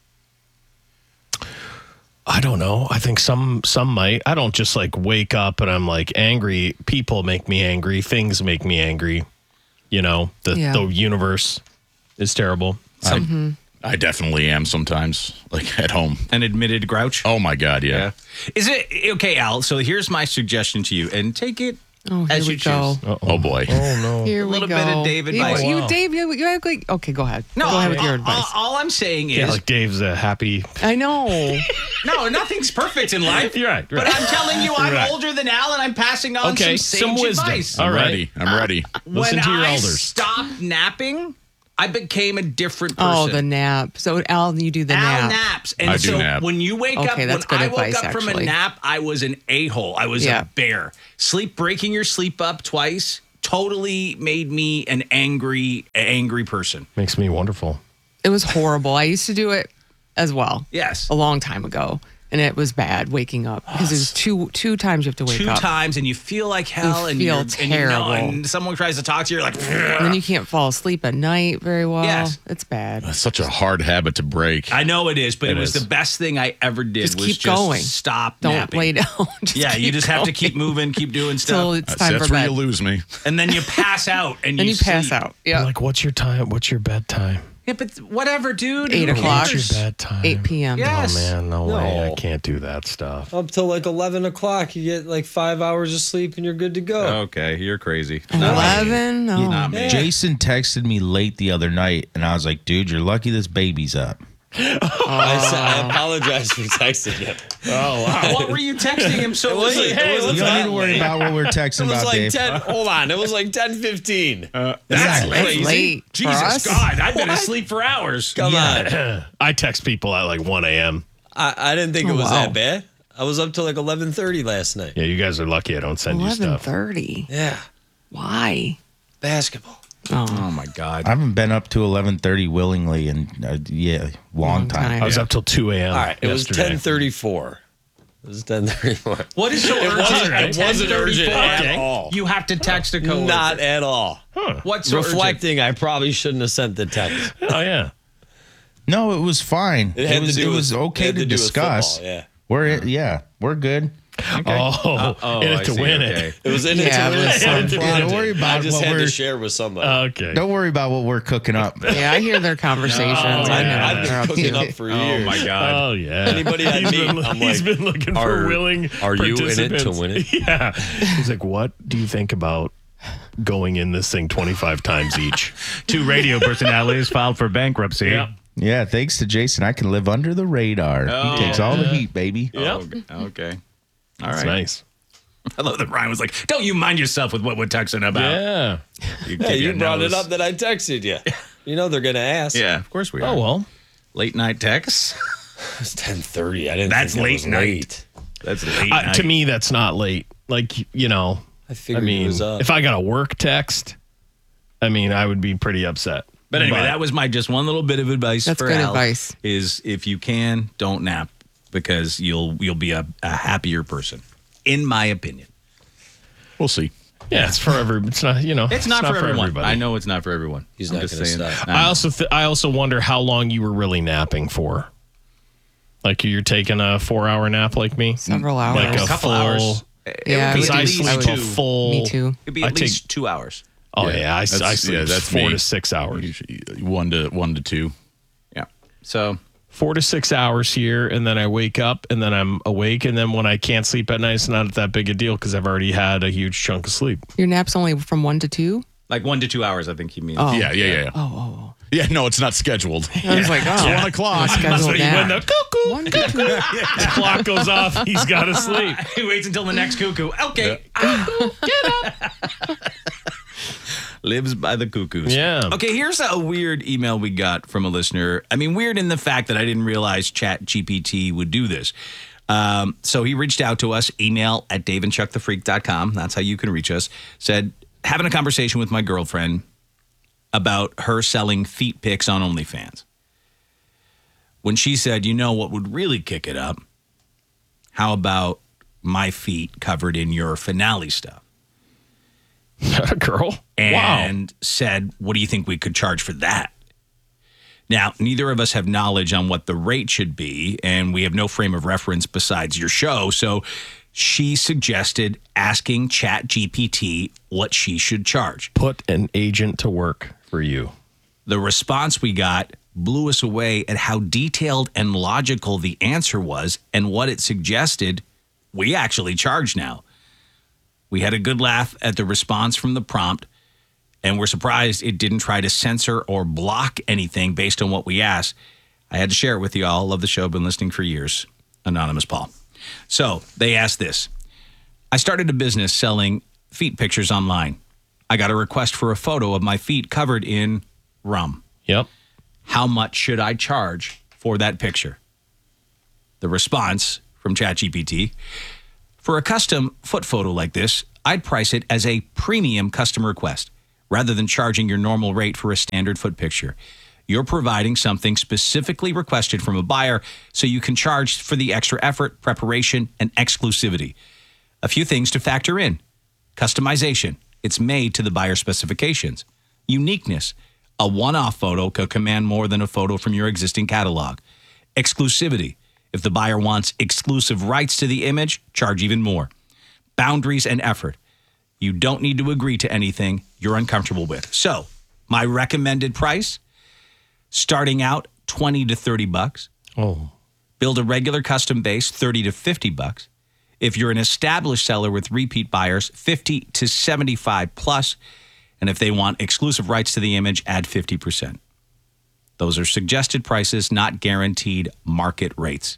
[SPEAKER 16] I don't know. I think some might. I don't just like wake up and I'm like angry. People make me angry. Things make me angry. You know, the
[SPEAKER 15] Yeah.
[SPEAKER 16] universe is terrible.
[SPEAKER 17] I definitely am sometimes, like at home.
[SPEAKER 18] An admitted grouch?
[SPEAKER 17] Oh, my God, yeah.
[SPEAKER 18] Is it, okay, Al, so here's my suggestion to you, and take it as you
[SPEAKER 15] go.
[SPEAKER 18] choose.
[SPEAKER 17] Oh, boy.
[SPEAKER 16] Oh, no.
[SPEAKER 15] Here we go.
[SPEAKER 18] A little bit of David advice.
[SPEAKER 15] Dave, you act like, okay, go ahead.
[SPEAKER 18] No,
[SPEAKER 15] go ahead with your advice.
[SPEAKER 18] All I'm saying is...
[SPEAKER 16] Yeah, like Dave's a happy...
[SPEAKER 15] I know.
[SPEAKER 18] No, nothing's perfect in life.
[SPEAKER 16] You're right.
[SPEAKER 18] But I'm telling you, I'm
[SPEAKER 16] Right.
[SPEAKER 18] older than Al, and I'm passing on some sage
[SPEAKER 16] wisdom.
[SPEAKER 18] advice.
[SPEAKER 16] All right.
[SPEAKER 17] Ready. I'm ready.
[SPEAKER 16] Listen
[SPEAKER 18] When
[SPEAKER 16] to your
[SPEAKER 18] I
[SPEAKER 16] elders.
[SPEAKER 18] stopped napping, I became a different person.
[SPEAKER 15] Oh, the nap. So, Al, you do the
[SPEAKER 18] Al
[SPEAKER 15] nap.
[SPEAKER 18] naps. And
[SPEAKER 17] I
[SPEAKER 18] so
[SPEAKER 17] do nap.
[SPEAKER 18] when you wake up,
[SPEAKER 15] Okay,
[SPEAKER 18] when
[SPEAKER 15] that's good
[SPEAKER 18] I woke
[SPEAKER 15] advice,
[SPEAKER 18] up from a
[SPEAKER 15] actually.
[SPEAKER 18] nap, I was an a-hole. I was
[SPEAKER 15] Yeah.
[SPEAKER 18] a bear. Breaking your sleep up twice totally made me an angry person.
[SPEAKER 16] Makes me wonderful.
[SPEAKER 15] It was horrible. I used to do it as well.
[SPEAKER 18] Yes.
[SPEAKER 15] A long time ago. And it was bad waking up because it was two times you have to wake up.
[SPEAKER 18] 2 times, and you feel like hell, and
[SPEAKER 15] feel
[SPEAKER 18] you're
[SPEAKER 15] terrible.
[SPEAKER 18] and someone tries to talk to you, you're like,
[SPEAKER 15] And then you can't fall asleep at night very well.
[SPEAKER 18] Yes.
[SPEAKER 15] It's bad.
[SPEAKER 17] That's such a hard habit to break.
[SPEAKER 18] I know it is, but it was
[SPEAKER 17] is.
[SPEAKER 18] the best thing I ever did.
[SPEAKER 15] Just
[SPEAKER 18] was
[SPEAKER 15] keep going.
[SPEAKER 18] Stop
[SPEAKER 15] Don't
[SPEAKER 18] napping.
[SPEAKER 15] lay down. Just
[SPEAKER 18] Yeah, you
[SPEAKER 15] keep
[SPEAKER 18] just have to
[SPEAKER 15] going.
[SPEAKER 18] keep moving, keep doing
[SPEAKER 15] Till
[SPEAKER 18] stuff,
[SPEAKER 15] it's time
[SPEAKER 17] That's
[SPEAKER 15] for
[SPEAKER 17] where
[SPEAKER 15] bed.
[SPEAKER 17] you lose me.
[SPEAKER 18] and then you pass out, and
[SPEAKER 15] Then you pass
[SPEAKER 18] sleep.
[SPEAKER 15] out. Yeah.
[SPEAKER 16] Like, what's your time? What's your bedtime?
[SPEAKER 18] Yeah, but whatever, dude.
[SPEAKER 15] 8
[SPEAKER 18] Who
[SPEAKER 15] o'clock.
[SPEAKER 18] cares?
[SPEAKER 16] What's your bedtime?
[SPEAKER 15] 8 p.m.
[SPEAKER 18] Yes.
[SPEAKER 16] Oh, man, no way.
[SPEAKER 19] No.
[SPEAKER 16] I can't do that stuff.
[SPEAKER 19] Up till like 11 o'clock, you get like 5 hours of sleep and you're good to go.
[SPEAKER 18] Okay, you're crazy.
[SPEAKER 15] 11? No.
[SPEAKER 18] Not me.
[SPEAKER 20] Jason texted me late the other night, and I was like, dude, you're lucky this baby's up.
[SPEAKER 19] I apologize for texting you.
[SPEAKER 16] Oh, wow.
[SPEAKER 18] What were you texting him so
[SPEAKER 19] It wasn't-
[SPEAKER 18] late?
[SPEAKER 19] it wasn't
[SPEAKER 20] You don't need to
[SPEAKER 19] that
[SPEAKER 20] worry
[SPEAKER 19] late.
[SPEAKER 20] about what we're
[SPEAKER 19] It
[SPEAKER 20] texting
[SPEAKER 19] was
[SPEAKER 20] about,
[SPEAKER 19] like
[SPEAKER 20] Dave.
[SPEAKER 19] 10. Hold on. It was like 10:15.
[SPEAKER 18] That's
[SPEAKER 15] That's
[SPEAKER 18] crazy.
[SPEAKER 15] late for
[SPEAKER 18] Jesus
[SPEAKER 15] us.
[SPEAKER 18] God, I've been asleep for hours.
[SPEAKER 19] Come on.
[SPEAKER 16] I text people at like 1 a.m.
[SPEAKER 19] I didn't think
[SPEAKER 15] Oh,
[SPEAKER 19] it was
[SPEAKER 15] wow.
[SPEAKER 19] that bad. I was up till like 11:30 last night.
[SPEAKER 16] Yeah, you guys are lucky I don't send you stuff.
[SPEAKER 15] 11:30.
[SPEAKER 19] Yeah.
[SPEAKER 15] Why?
[SPEAKER 19] Basketball.
[SPEAKER 18] Oh my God.
[SPEAKER 20] I haven't been up to 11:30 willingly in long time.
[SPEAKER 16] I was up till 2 a.m.
[SPEAKER 19] All right. It was
[SPEAKER 16] yesterday.
[SPEAKER 19] 10:34. It was 10:34.
[SPEAKER 18] What is so urgent?
[SPEAKER 19] It wasn't urgent at
[SPEAKER 18] Okay.
[SPEAKER 19] all.
[SPEAKER 18] You have to text a coworker.
[SPEAKER 19] Not at all.
[SPEAKER 18] What's so
[SPEAKER 19] Reflecting, I probably shouldn't have sent the text.
[SPEAKER 16] Oh, yeah.
[SPEAKER 20] No, it was fine.
[SPEAKER 19] It had to
[SPEAKER 20] was
[SPEAKER 19] do
[SPEAKER 20] it was
[SPEAKER 19] with-
[SPEAKER 20] okay
[SPEAKER 19] it had
[SPEAKER 20] to
[SPEAKER 19] to do with
[SPEAKER 20] discuss.
[SPEAKER 19] football, yeah.
[SPEAKER 20] We're good.
[SPEAKER 16] Oh, in
[SPEAKER 18] I
[SPEAKER 16] it to
[SPEAKER 18] see,
[SPEAKER 16] win
[SPEAKER 18] okay.
[SPEAKER 16] it.
[SPEAKER 19] It was in it
[SPEAKER 15] Yeah,
[SPEAKER 19] to
[SPEAKER 15] it
[SPEAKER 19] win
[SPEAKER 15] was
[SPEAKER 19] it.
[SPEAKER 15] some
[SPEAKER 20] Yeah, don't worry
[SPEAKER 19] I
[SPEAKER 20] about
[SPEAKER 19] just
[SPEAKER 20] what
[SPEAKER 19] had
[SPEAKER 20] we're.
[SPEAKER 19] to share with somebody.
[SPEAKER 16] Okay.
[SPEAKER 20] Don't worry about what we're cooking up.
[SPEAKER 15] Yeah, I hear their conversations. I know
[SPEAKER 19] I've
[SPEAKER 15] what they're
[SPEAKER 19] been
[SPEAKER 15] up
[SPEAKER 19] cooking
[SPEAKER 15] to.
[SPEAKER 19] up for years.
[SPEAKER 18] Oh my God.
[SPEAKER 16] Oh, yeah.
[SPEAKER 19] Anybody I
[SPEAKER 16] He's
[SPEAKER 19] meet,
[SPEAKER 16] been,
[SPEAKER 19] I'm
[SPEAKER 16] he's
[SPEAKER 19] like,
[SPEAKER 16] been looking for willing
[SPEAKER 19] are you in it to
[SPEAKER 16] participants.
[SPEAKER 19] win it?
[SPEAKER 16] Yeah. He's like, what do you think about going in this thing 25 times each?
[SPEAKER 5] 2 radio personalities filed for bankruptcy.
[SPEAKER 16] Yeah.
[SPEAKER 20] Yeah, thanks to Jason, I can live under the radar.
[SPEAKER 18] Oh,
[SPEAKER 20] he takes all the heat, baby.
[SPEAKER 16] Yep.
[SPEAKER 18] Oh, okay. All
[SPEAKER 16] That's
[SPEAKER 18] right.
[SPEAKER 16] nice.
[SPEAKER 18] I love that Ryan was like, don't you mind yourself with what we're texting about.
[SPEAKER 16] Yeah.
[SPEAKER 19] Hey, you brought it up that I texted you. You know they're going to ask.
[SPEAKER 18] Yeah, of course we are.
[SPEAKER 16] Oh, well.
[SPEAKER 18] Late night texts.
[SPEAKER 19] It's 10:30. I didn't
[SPEAKER 18] That's
[SPEAKER 19] think that
[SPEAKER 18] late
[SPEAKER 19] was
[SPEAKER 18] night.
[SPEAKER 19] late.
[SPEAKER 18] That's late night.
[SPEAKER 16] To me, that's not late. Like, you know,
[SPEAKER 19] I figured it was up.
[SPEAKER 16] if I got a work text, I mean, I would be pretty upset.
[SPEAKER 18] But anyway, that was my just one little bit of advice
[SPEAKER 15] That's
[SPEAKER 18] for
[SPEAKER 15] good
[SPEAKER 18] Al,
[SPEAKER 15] advice.
[SPEAKER 18] is if you can, don't nap because you'll be a happier person, in my opinion.
[SPEAKER 17] We'll see.
[SPEAKER 16] Yeah, it's for every. It's not. You know,
[SPEAKER 18] It's not for everyone.
[SPEAKER 16] everybody.
[SPEAKER 18] I know it's not for everyone.
[SPEAKER 19] He's
[SPEAKER 18] I'm
[SPEAKER 19] not
[SPEAKER 18] just
[SPEAKER 19] gonna
[SPEAKER 18] saying.
[SPEAKER 19] stop.
[SPEAKER 16] I also wonder how long you were really napping for. Like you're taking a 4-hour nap like me,
[SPEAKER 15] Several hours.
[SPEAKER 16] like a
[SPEAKER 18] couple
[SPEAKER 16] full.
[SPEAKER 18] hours.
[SPEAKER 15] Yeah,
[SPEAKER 16] Because
[SPEAKER 18] be
[SPEAKER 16] I
[SPEAKER 18] at least
[SPEAKER 16] sleep a
[SPEAKER 18] two.
[SPEAKER 16] full.
[SPEAKER 15] Me too.
[SPEAKER 18] It'd be
[SPEAKER 16] I
[SPEAKER 18] at
[SPEAKER 16] take-
[SPEAKER 18] least 2 hours.
[SPEAKER 16] Oh yeah, I
[SPEAKER 17] That's-
[SPEAKER 16] sleep
[SPEAKER 17] that's
[SPEAKER 16] 4
[SPEAKER 17] me.
[SPEAKER 16] to 6 hours.
[SPEAKER 17] Usually 1 to 2.
[SPEAKER 18] Yeah. So
[SPEAKER 16] 4 to 6 hours here, and then I wake up, and then I'm awake, and then when I can't sleep at night, it's not that big a deal because I've already had a huge chunk of sleep.
[SPEAKER 15] Your nap's only from 1 to 2?
[SPEAKER 18] like 1 to 2 hours, I think he means.
[SPEAKER 15] Oh.
[SPEAKER 17] Yeah.
[SPEAKER 15] Oh.
[SPEAKER 17] Yeah, no, it's not scheduled.
[SPEAKER 15] I was like, oh.
[SPEAKER 17] It's 1 o'clock.
[SPEAKER 15] Scheduled
[SPEAKER 16] When
[SPEAKER 15] nap.
[SPEAKER 16] the cuckoo
[SPEAKER 15] 1 to 2.
[SPEAKER 16] the clock goes off, he's got to sleep.
[SPEAKER 18] He waits until the next cuckoo. Okay. Lives by the cuckoos.
[SPEAKER 16] Yeah.
[SPEAKER 18] Okay, here's a weird email we got from a listener. I mean, weird in the fact that I didn't realize ChatGPT would do this. So he reached out to us, email at daveandchuckthefreak.com. That's how you can reach us. Said, having a conversation with my girlfriend about her selling feet pics on OnlyFans. When she said, you know what would really kick it up? How about my feet covered in your finale stuff?
[SPEAKER 16] Girl.
[SPEAKER 18] And said, what do you think we could charge for that? Now, neither of us have knowledge on what the rate should be, and we have no frame of reference besides your show. So she suggested asking ChatGPT what she should charge.
[SPEAKER 16] Put an agent to work for you.
[SPEAKER 18] The response we got blew us away at how detailed and logical the answer was and what it suggested we actually charge now. We had a good laugh at the response from the prompt, and we're surprised it didn't try to censor or block anything based on what we asked. I had to share it with you all. Love the show. Been listening for years. Anonymous Paul. So they asked this. I started a business selling feet pictures online. I got a request for a photo of my feet covered in rum.
[SPEAKER 16] Yep.
[SPEAKER 18] How much should I charge for that picture? The response from ChatGPT, for a custom foot photo like this, I'd price it as a premium custom request rather than charging your normal rate for a standard foot picture. You're providing something specifically requested from a buyer, so you can charge for the extra effort, preparation, and exclusivity. A few things to factor in. Customization. It's made to the buyer specifications. Uniqueness. A one-off photo could command more than a photo from your existing catalog. Exclusivity. If the buyer wants exclusive rights to the image, charge even more. Boundaries and effort. You don't need to agree to anything you're uncomfortable with. So, my recommended price, starting out $20 to $30.
[SPEAKER 16] Oh.
[SPEAKER 18] Build a regular custom base, $30 to $50. If you're an established seller with repeat buyers, $50 to $75 plus. And if they want exclusive rights to the image, add 50%. Those are suggested prices, not guaranteed market rates.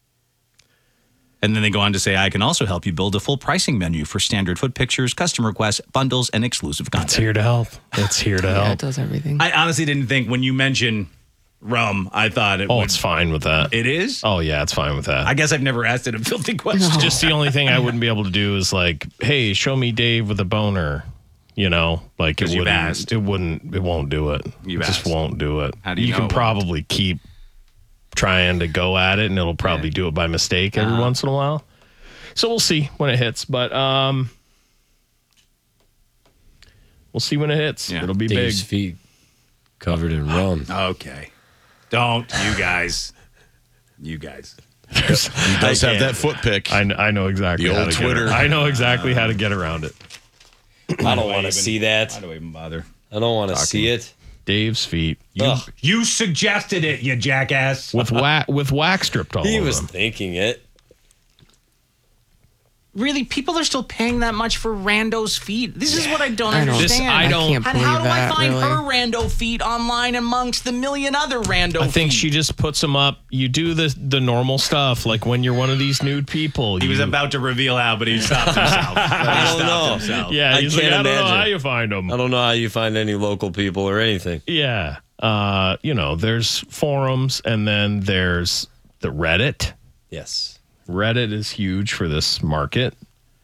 [SPEAKER 18] And then they go on to say, I can also help you build a full pricing menu for standard foot pictures, custom requests, bundles, and exclusive content.
[SPEAKER 16] It's here to help. It's here to help.
[SPEAKER 15] Yeah, it does everything.
[SPEAKER 18] I honestly didn't think when you mentioned rum, I thought it
[SPEAKER 16] it's fine with that.
[SPEAKER 18] It is?
[SPEAKER 16] Oh, yeah, it's fine with that.
[SPEAKER 18] I guess I've never asked it a filthy question.
[SPEAKER 16] No. Just the only thing I wouldn't be able to do is like, hey, show me Dave with a boner. You know, like it
[SPEAKER 18] you've
[SPEAKER 16] wouldn't,
[SPEAKER 18] asked.
[SPEAKER 16] it won't do it.
[SPEAKER 18] You've
[SPEAKER 16] It just
[SPEAKER 18] asked.
[SPEAKER 16] won't do it.
[SPEAKER 18] How do you know
[SPEAKER 16] can
[SPEAKER 18] it won't?
[SPEAKER 16] probably keep trying to go at it and it'll probably do it by mistake every once in a while. So we'll see when it hits, but we'll see when it hits.
[SPEAKER 18] Yeah.
[SPEAKER 16] It'll be
[SPEAKER 19] Dave's
[SPEAKER 16] big.
[SPEAKER 19] feet covered in rum.
[SPEAKER 18] Okay. Don't, you guys. You guys.
[SPEAKER 17] He does have that foot pick.
[SPEAKER 16] I know exactly
[SPEAKER 17] The
[SPEAKER 16] how
[SPEAKER 17] old
[SPEAKER 16] to
[SPEAKER 17] Twitter.
[SPEAKER 16] I know exactly how to get around it.
[SPEAKER 19] I don't want to see that.
[SPEAKER 18] Why do I even bother?
[SPEAKER 19] I don't want to see it.
[SPEAKER 16] Dave's feet
[SPEAKER 18] You suggested it, you jackass.
[SPEAKER 16] with wax stripped all
[SPEAKER 19] He
[SPEAKER 16] over
[SPEAKER 19] was
[SPEAKER 16] them.
[SPEAKER 19] thinking it.
[SPEAKER 18] Really, people are still paying that much for randos' feet. This is what I don't
[SPEAKER 15] I don't-
[SPEAKER 18] understand.
[SPEAKER 16] I don't-
[SPEAKER 15] can't
[SPEAKER 18] And how do
[SPEAKER 15] believe
[SPEAKER 18] I
[SPEAKER 15] that,
[SPEAKER 18] find
[SPEAKER 15] really.
[SPEAKER 18] her rando feet online amongst the million other rando
[SPEAKER 16] I think
[SPEAKER 18] feet?
[SPEAKER 16] she just puts them up. You do the normal stuff, like when you're one of these nude people.
[SPEAKER 18] He was about to reveal how, but he stopped himself.
[SPEAKER 19] I don't know.
[SPEAKER 16] Yeah,
[SPEAKER 19] I
[SPEAKER 16] he's like,
[SPEAKER 19] can't
[SPEAKER 16] I don't know
[SPEAKER 19] imagine.
[SPEAKER 16] how you find them.
[SPEAKER 19] I don't know how you find any local people or anything.
[SPEAKER 16] Yeah. There's forums and then there's the Reddit.
[SPEAKER 19] Yes.
[SPEAKER 16] Reddit is huge for this market.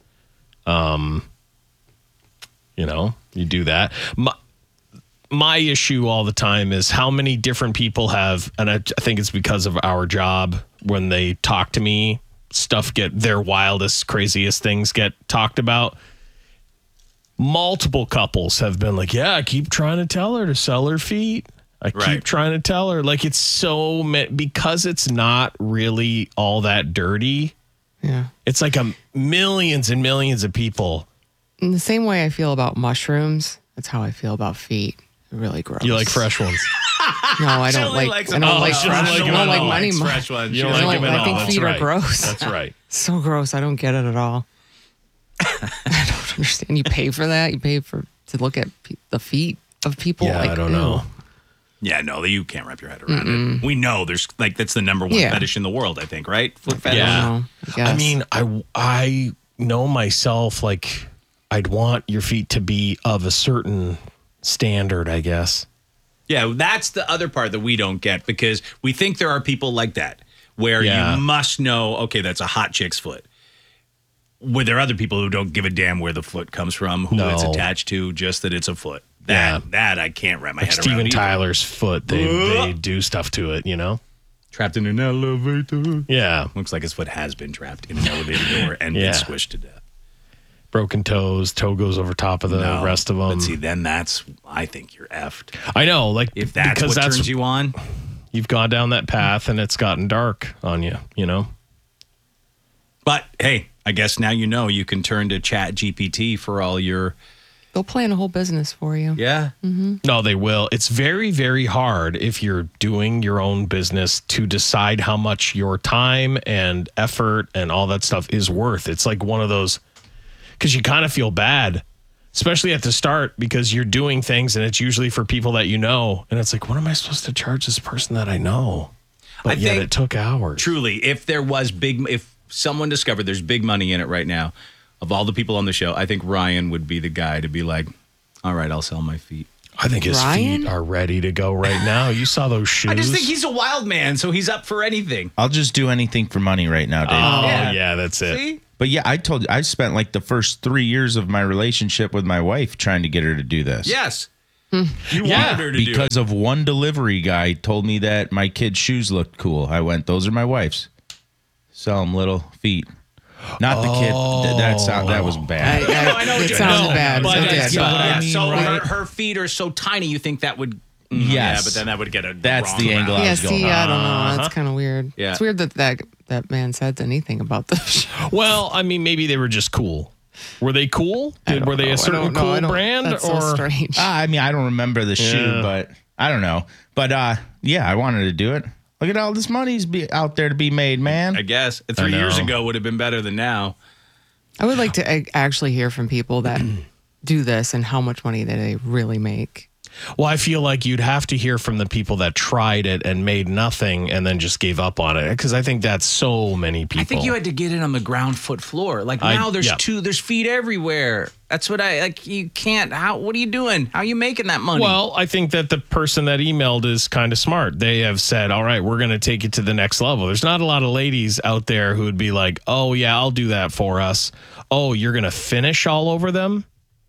[SPEAKER 16] You do that. My issue all the time is how many different people have, and I think it's because of our job, when they talk to me, their wildest, craziest things get talked about. Multiple couples have been like, yeah, I keep trying to tell her to sell her feet. I keep trying to tell her. Like, it's because it's not really all that dirty.
[SPEAKER 15] Yeah.
[SPEAKER 16] It's like millions and millions of people.
[SPEAKER 15] In the same way I feel about mushrooms, that's how I feel about feet. They're really gross.
[SPEAKER 16] You like fresh ones.
[SPEAKER 15] No, I don't
[SPEAKER 18] Shelley
[SPEAKER 15] like.
[SPEAKER 18] likes
[SPEAKER 15] I don't
[SPEAKER 18] them.
[SPEAKER 15] like.
[SPEAKER 18] Oh,
[SPEAKER 15] I
[SPEAKER 18] Shelley
[SPEAKER 15] don't like
[SPEAKER 18] likes
[SPEAKER 15] money.
[SPEAKER 18] fresh ones.
[SPEAKER 16] You don't
[SPEAKER 15] I
[SPEAKER 16] like them at
[SPEAKER 15] I think
[SPEAKER 16] all.
[SPEAKER 15] feet
[SPEAKER 16] That's
[SPEAKER 15] are
[SPEAKER 16] right.
[SPEAKER 15] gross.
[SPEAKER 16] That's right.
[SPEAKER 15] So gross. I don't get it at all. I don't understand. You pay for that. You pay to look at the feet of people.
[SPEAKER 16] Yeah,
[SPEAKER 15] like,
[SPEAKER 16] I don't know.
[SPEAKER 18] Yeah, no, you can't wrap your head around it. We know that's the number one
[SPEAKER 15] Yeah.
[SPEAKER 18] fetish in the world, I think, right? Foot fetish.
[SPEAKER 16] Yeah.
[SPEAKER 15] I guess.
[SPEAKER 16] I mean, I know myself, like, I'd want your feet to be of a certain standard, I guess.
[SPEAKER 18] Yeah, that's the other part that we don't get because we think there are people like that where
[SPEAKER 16] Yeah.
[SPEAKER 18] you must know, okay, that's a hot chick's foot. Where there are other people who don't give a damn where the foot comes from, who it's
[SPEAKER 16] No.
[SPEAKER 18] attached to, just that it's a foot.
[SPEAKER 16] Yeah.
[SPEAKER 18] That I can't wrap my
[SPEAKER 16] Like
[SPEAKER 18] head
[SPEAKER 16] Steven
[SPEAKER 18] around. either.
[SPEAKER 16] Tyler's foot, they do stuff to it, you know?
[SPEAKER 18] Trapped in an elevator.
[SPEAKER 16] Yeah.
[SPEAKER 18] Looks like his foot has been trapped in an elevator door and
[SPEAKER 16] Yeah.
[SPEAKER 18] been squished to death.
[SPEAKER 16] Broken toes, toe goes over top of the
[SPEAKER 18] No,
[SPEAKER 16] rest of them.
[SPEAKER 18] But see, then I think you're effed.
[SPEAKER 16] I know, like,
[SPEAKER 18] If that's
[SPEAKER 16] because
[SPEAKER 18] what turns you on.
[SPEAKER 16] You've gone down that path and it's gotten dark on you, you know?
[SPEAKER 18] But hey, I guess now you know you can turn to Chat GPT for all your
[SPEAKER 15] They'll plan a whole business for you.
[SPEAKER 18] Yeah.
[SPEAKER 16] No, they will. It's very, very hard if you're doing your own business to decide how much your time and effort and all that stuff is worth. It's like one of those, because you kind of feel bad, especially at the start, because you're doing things and it's usually for people that you know. And it's like, what am I supposed to charge this person that I know? But yet it took hours.
[SPEAKER 18] Truly, if someone discovered there's big money in it right now, of all the people on the show, I think Ryan would be the guy to be like, all right, I'll sell my feet.
[SPEAKER 16] I think his feet are ready to go right now. You saw those shoes.
[SPEAKER 18] I just think he's a wild man, so he's up for anything.
[SPEAKER 20] I'll just do anything for money right now, Dave.
[SPEAKER 16] Oh, yeah, that's it.
[SPEAKER 18] See?
[SPEAKER 20] But yeah, I told you, I spent like the first 3 years of my relationship with my wife trying to get her to do this.
[SPEAKER 18] Yes. You wanted her to do it.
[SPEAKER 20] Because of one delivery guy told me that my kid's shoes looked cool. I went, those are my wife's. Sell them little feet. Not the kid. That was bad.
[SPEAKER 15] I know it sounds bad.
[SPEAKER 18] But
[SPEAKER 15] It did.
[SPEAKER 18] so her feet are so tiny, you think that would...
[SPEAKER 20] Yes.
[SPEAKER 18] Yeah, but then that would get a
[SPEAKER 20] That's
[SPEAKER 18] wrong
[SPEAKER 20] the angle
[SPEAKER 18] around.
[SPEAKER 20] I was going on.
[SPEAKER 15] I don't know. That's kind of weird.
[SPEAKER 18] Yeah.
[SPEAKER 15] It's weird that man said anything about this.
[SPEAKER 16] Well, I mean, maybe they were just cool. Were they cool? Were they a certain cool brand?
[SPEAKER 15] That's
[SPEAKER 16] or
[SPEAKER 15] so strange.
[SPEAKER 20] I mean, I don't remember the shoe, but I don't know. But yeah, I wanted to do it. Look at all this money's out there to be made, man.
[SPEAKER 18] I guess 3 years ago would have been better than now.
[SPEAKER 15] I would like to actually hear from people that do this and how much money they really make.
[SPEAKER 16] Well, I feel like you'd have to hear from the people that tried it and made nothing and then just gave up on it, because I think that's so many people.
[SPEAKER 18] I think you had to get it on the ground foot floor. Like now there's feet everywhere. That's what you can't. What are you doing? How are you making that money?
[SPEAKER 16] Well, I think that the person that emailed is kind of smart. They have said, all right, we're going to take it to the next level. There's not a lot of ladies out there who would be like, oh, yeah, I'll do that for us. Oh, you're going to finish all over them?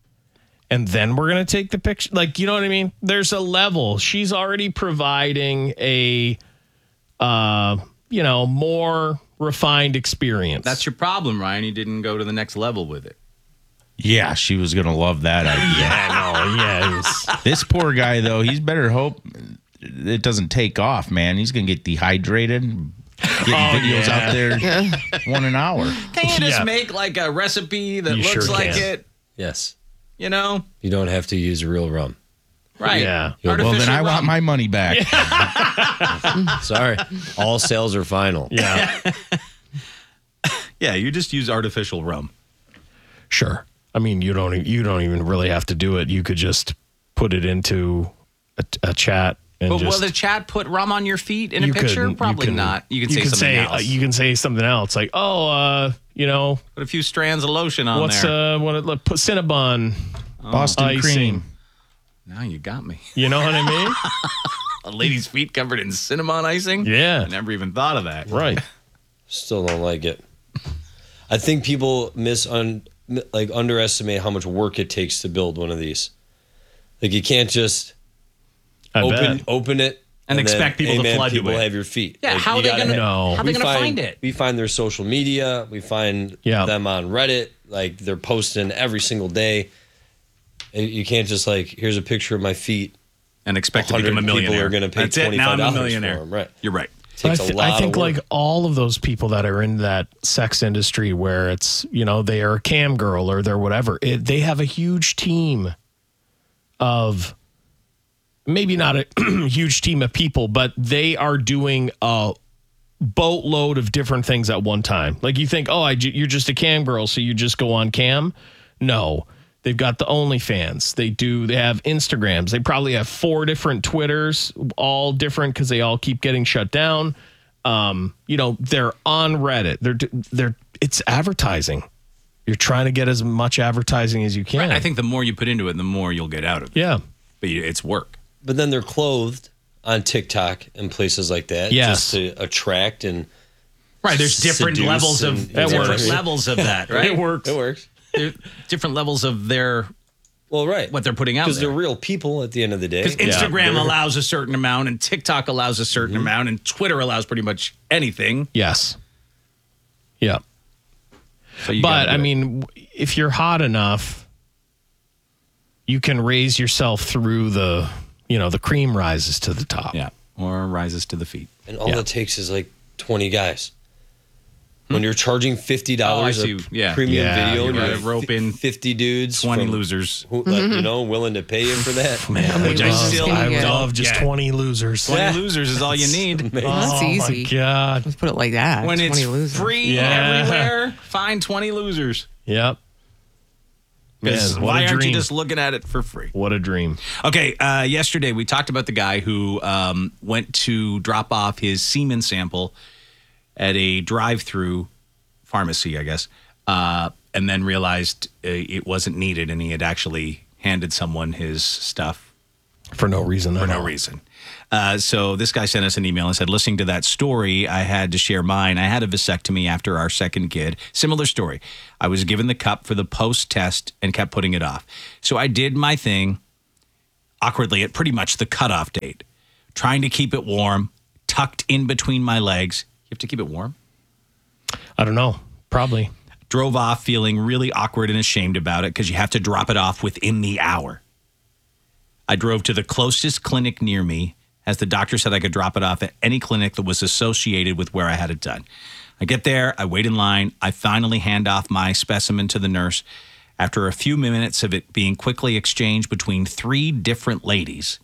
[SPEAKER 16] And then we're going to take the picture. Like, you know what I mean? There's a level. She's already providing a, more refined experience.
[SPEAKER 18] That's your problem, Ryan. You didn't go to the next level with it.
[SPEAKER 20] Yeah, she was going to love that idea.
[SPEAKER 16] Yeah.
[SPEAKER 20] This poor guy, though, he's better hope it doesn't take off, man. He's going to get dehydrated, getting videos out there 1 an hour.
[SPEAKER 18] Can you just make like a recipe that looks like it?
[SPEAKER 19] Yes.
[SPEAKER 18] You know?
[SPEAKER 19] You don't have to use real rum.
[SPEAKER 18] Right.
[SPEAKER 16] Yeah.
[SPEAKER 20] Well, then I want my money back.
[SPEAKER 19] Sorry. All sales are final.
[SPEAKER 16] Yeah.
[SPEAKER 18] Yeah, you just use artificial rum.
[SPEAKER 16] Sure. I mean, you don't even really have to do it. You could just put it into a chat. And
[SPEAKER 18] But will the chat put rum on your feet in a picture? Probably not. You can say something else.
[SPEAKER 16] You can say something else, like,
[SPEAKER 18] put a few strands of lotion on there.
[SPEAKER 16] Put Cinnabon,
[SPEAKER 20] Boston
[SPEAKER 16] icing.
[SPEAKER 20] cream.
[SPEAKER 18] Now you got me.
[SPEAKER 16] You know what I mean?
[SPEAKER 18] A lady's feet covered in cinnamon icing?
[SPEAKER 16] Yeah.
[SPEAKER 18] I never even thought of that.
[SPEAKER 16] Right.
[SPEAKER 19] Still don't like it. I think people underestimate how much work it takes to build one of these. Like, you can't just open it
[SPEAKER 18] and expect people to flood you
[SPEAKER 19] people
[SPEAKER 18] with.
[SPEAKER 19] have your feet.
[SPEAKER 18] Yeah,
[SPEAKER 19] Like,
[SPEAKER 18] how are they going to find it?
[SPEAKER 19] We find their social media. We find them on Reddit. Like, they're posting every single day. And you can't just here's a picture of my feet
[SPEAKER 18] and expect to become a millionaire.
[SPEAKER 19] People are going to pay $25
[SPEAKER 18] Now I'm a
[SPEAKER 19] for
[SPEAKER 18] millionaire.
[SPEAKER 19] them. Right.
[SPEAKER 18] You're right.
[SPEAKER 19] Takes a lot
[SPEAKER 16] I think
[SPEAKER 19] of work.
[SPEAKER 16] like all of those people that are in that sex industry where it's, they are a cam girl or they're whatever, they have a huge team of, maybe not a huge team of people, but they are doing a boatload of different things at one time. Like you think, you're just a cam girl, so you just go on cam. No. They've got the OnlyFans. They have Instagrams. They probably have 4 different Twitters, all different because they all keep getting shut down. They're on Reddit. It's advertising. You're trying to get as much advertising as you can.
[SPEAKER 18] Right. I think the more you put into it, the more you'll get out of it.
[SPEAKER 16] Yeah.
[SPEAKER 18] But it's work.
[SPEAKER 19] But then they're clothed on TikTok and places like that just to attract and
[SPEAKER 18] right. There's different levels of that. Right.
[SPEAKER 16] It works.
[SPEAKER 19] It works.
[SPEAKER 18] There are different levels of their what they're putting out
[SPEAKER 19] because
[SPEAKER 18] there.
[SPEAKER 19] they're real people at the end of the day.
[SPEAKER 18] Because Instagram allows a certain amount, and TikTok allows a certain amount, and Twitter allows pretty much anything.
[SPEAKER 16] Yes. Yeah.
[SPEAKER 18] So
[SPEAKER 16] but I mean, if you're hot enough, you can raise yourself through the cream rises to the top.
[SPEAKER 18] Yeah. Or rises to the feet.
[SPEAKER 19] And all it takes is 20 guys. When you're charging $50 a premium video and
[SPEAKER 18] you
[SPEAKER 19] you
[SPEAKER 18] rope in
[SPEAKER 19] 50 dudes,
[SPEAKER 18] 20 losers,
[SPEAKER 19] who, willing to pay you for that.
[SPEAKER 16] Man,
[SPEAKER 18] which I
[SPEAKER 16] love just 20 losers.
[SPEAKER 18] 20 losers is all you need.
[SPEAKER 15] That's easy.
[SPEAKER 16] My God.
[SPEAKER 15] Let's put it like that.
[SPEAKER 18] When
[SPEAKER 15] 20
[SPEAKER 18] it's
[SPEAKER 15] losers.
[SPEAKER 18] free everywhere, find 20 losers.
[SPEAKER 16] Yep.
[SPEAKER 18] Because
[SPEAKER 16] Man,
[SPEAKER 18] why
[SPEAKER 16] what a
[SPEAKER 18] aren't you
[SPEAKER 16] dream.
[SPEAKER 18] just looking at it for free?
[SPEAKER 16] What a dream.
[SPEAKER 18] Okay, yesterday we talked about the guy who went to drop off his semen sample at a drive-through pharmacy, I guess, and then realized it wasn't needed, and he had actually handed someone his stuff
[SPEAKER 16] for no reason.
[SPEAKER 18] So this guy sent us an email and said, listening to that story, I had to share mine. I had a vasectomy after our second kid. Similar story. I was given the cup for the post-test and kept putting it off. So I did my thing awkwardly at pretty much the cutoff date, trying to keep it warm, tucked in between my legs. You have to keep it warm?
[SPEAKER 16] I don't know. Probably.
[SPEAKER 18] Drove off feeling really awkward and ashamed about it because you have to drop it off within the hour. I drove to the closest clinic near me, as the doctor said I could drop it off at any clinic that was associated with where I had it done. I get there, I wait in line, I finally hand off my specimen to the nurse. After a few minutes of it being quickly exchanged between 3 different ladies,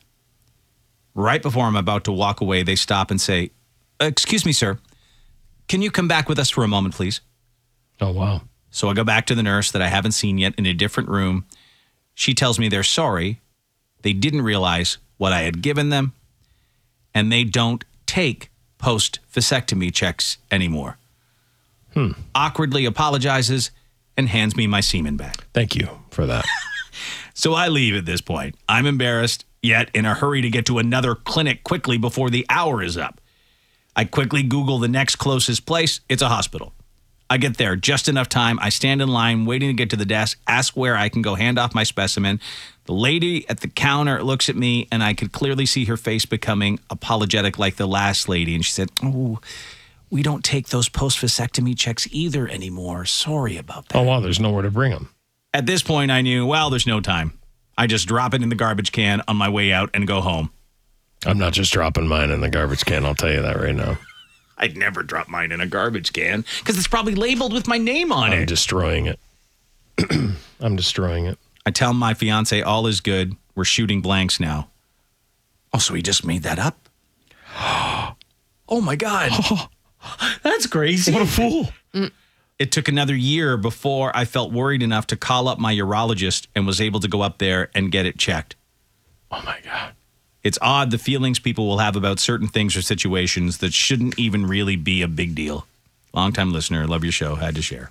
[SPEAKER 18] right before I'm about to walk away, they stop and say, "Excuse me, sir, can you come back with us for a moment, please?"
[SPEAKER 16] Oh, wow.
[SPEAKER 18] So I go back to the nurse that I haven't seen yet in a different room. She tells me they're sorry. They didn't realize what I had given them, and they don't take post-vasectomy checks anymore. Awkwardly apologizes and hands me my semen back.
[SPEAKER 16] Thank you for that.
[SPEAKER 18] So I leave at this point. I'm embarrassed, yet in a hurry to get to another clinic quickly before the hour is up. I quickly Google the next closest place. It's a hospital. I get there just enough time. I stand in line waiting to get to the desk, ask where I can go hand off my specimen. The lady at the counter looks at me, and I could clearly see her face becoming apologetic like the last lady. And she said, "Oh, we don't take those post-vasectomy checks either anymore. Sorry about that."
[SPEAKER 16] Oh, wow. There's nowhere to bring them.
[SPEAKER 18] At this point, I knew, well, there's no time. I just drop it in the garbage can on my way out and go home.
[SPEAKER 16] I'm not just dropping mine in the garbage can. I'll tell you that right now.
[SPEAKER 18] I'd never drop mine in a garbage can because it's probably labeled with my name on it.
[SPEAKER 16] I'm destroying it. I'm destroying it.
[SPEAKER 18] I tell my fiance all is good. We're shooting blanks now. Oh, so he just made that up? Oh, my God. That's crazy.
[SPEAKER 16] What a fool.
[SPEAKER 18] It took another year before I felt worried enough to call up my urologist and was able to go up there and get it checked.
[SPEAKER 16] Oh, my God.
[SPEAKER 18] It's odd the feelings people will have about certain things or situations that shouldn't even really be a big deal. Longtime listener, love your show, had to share.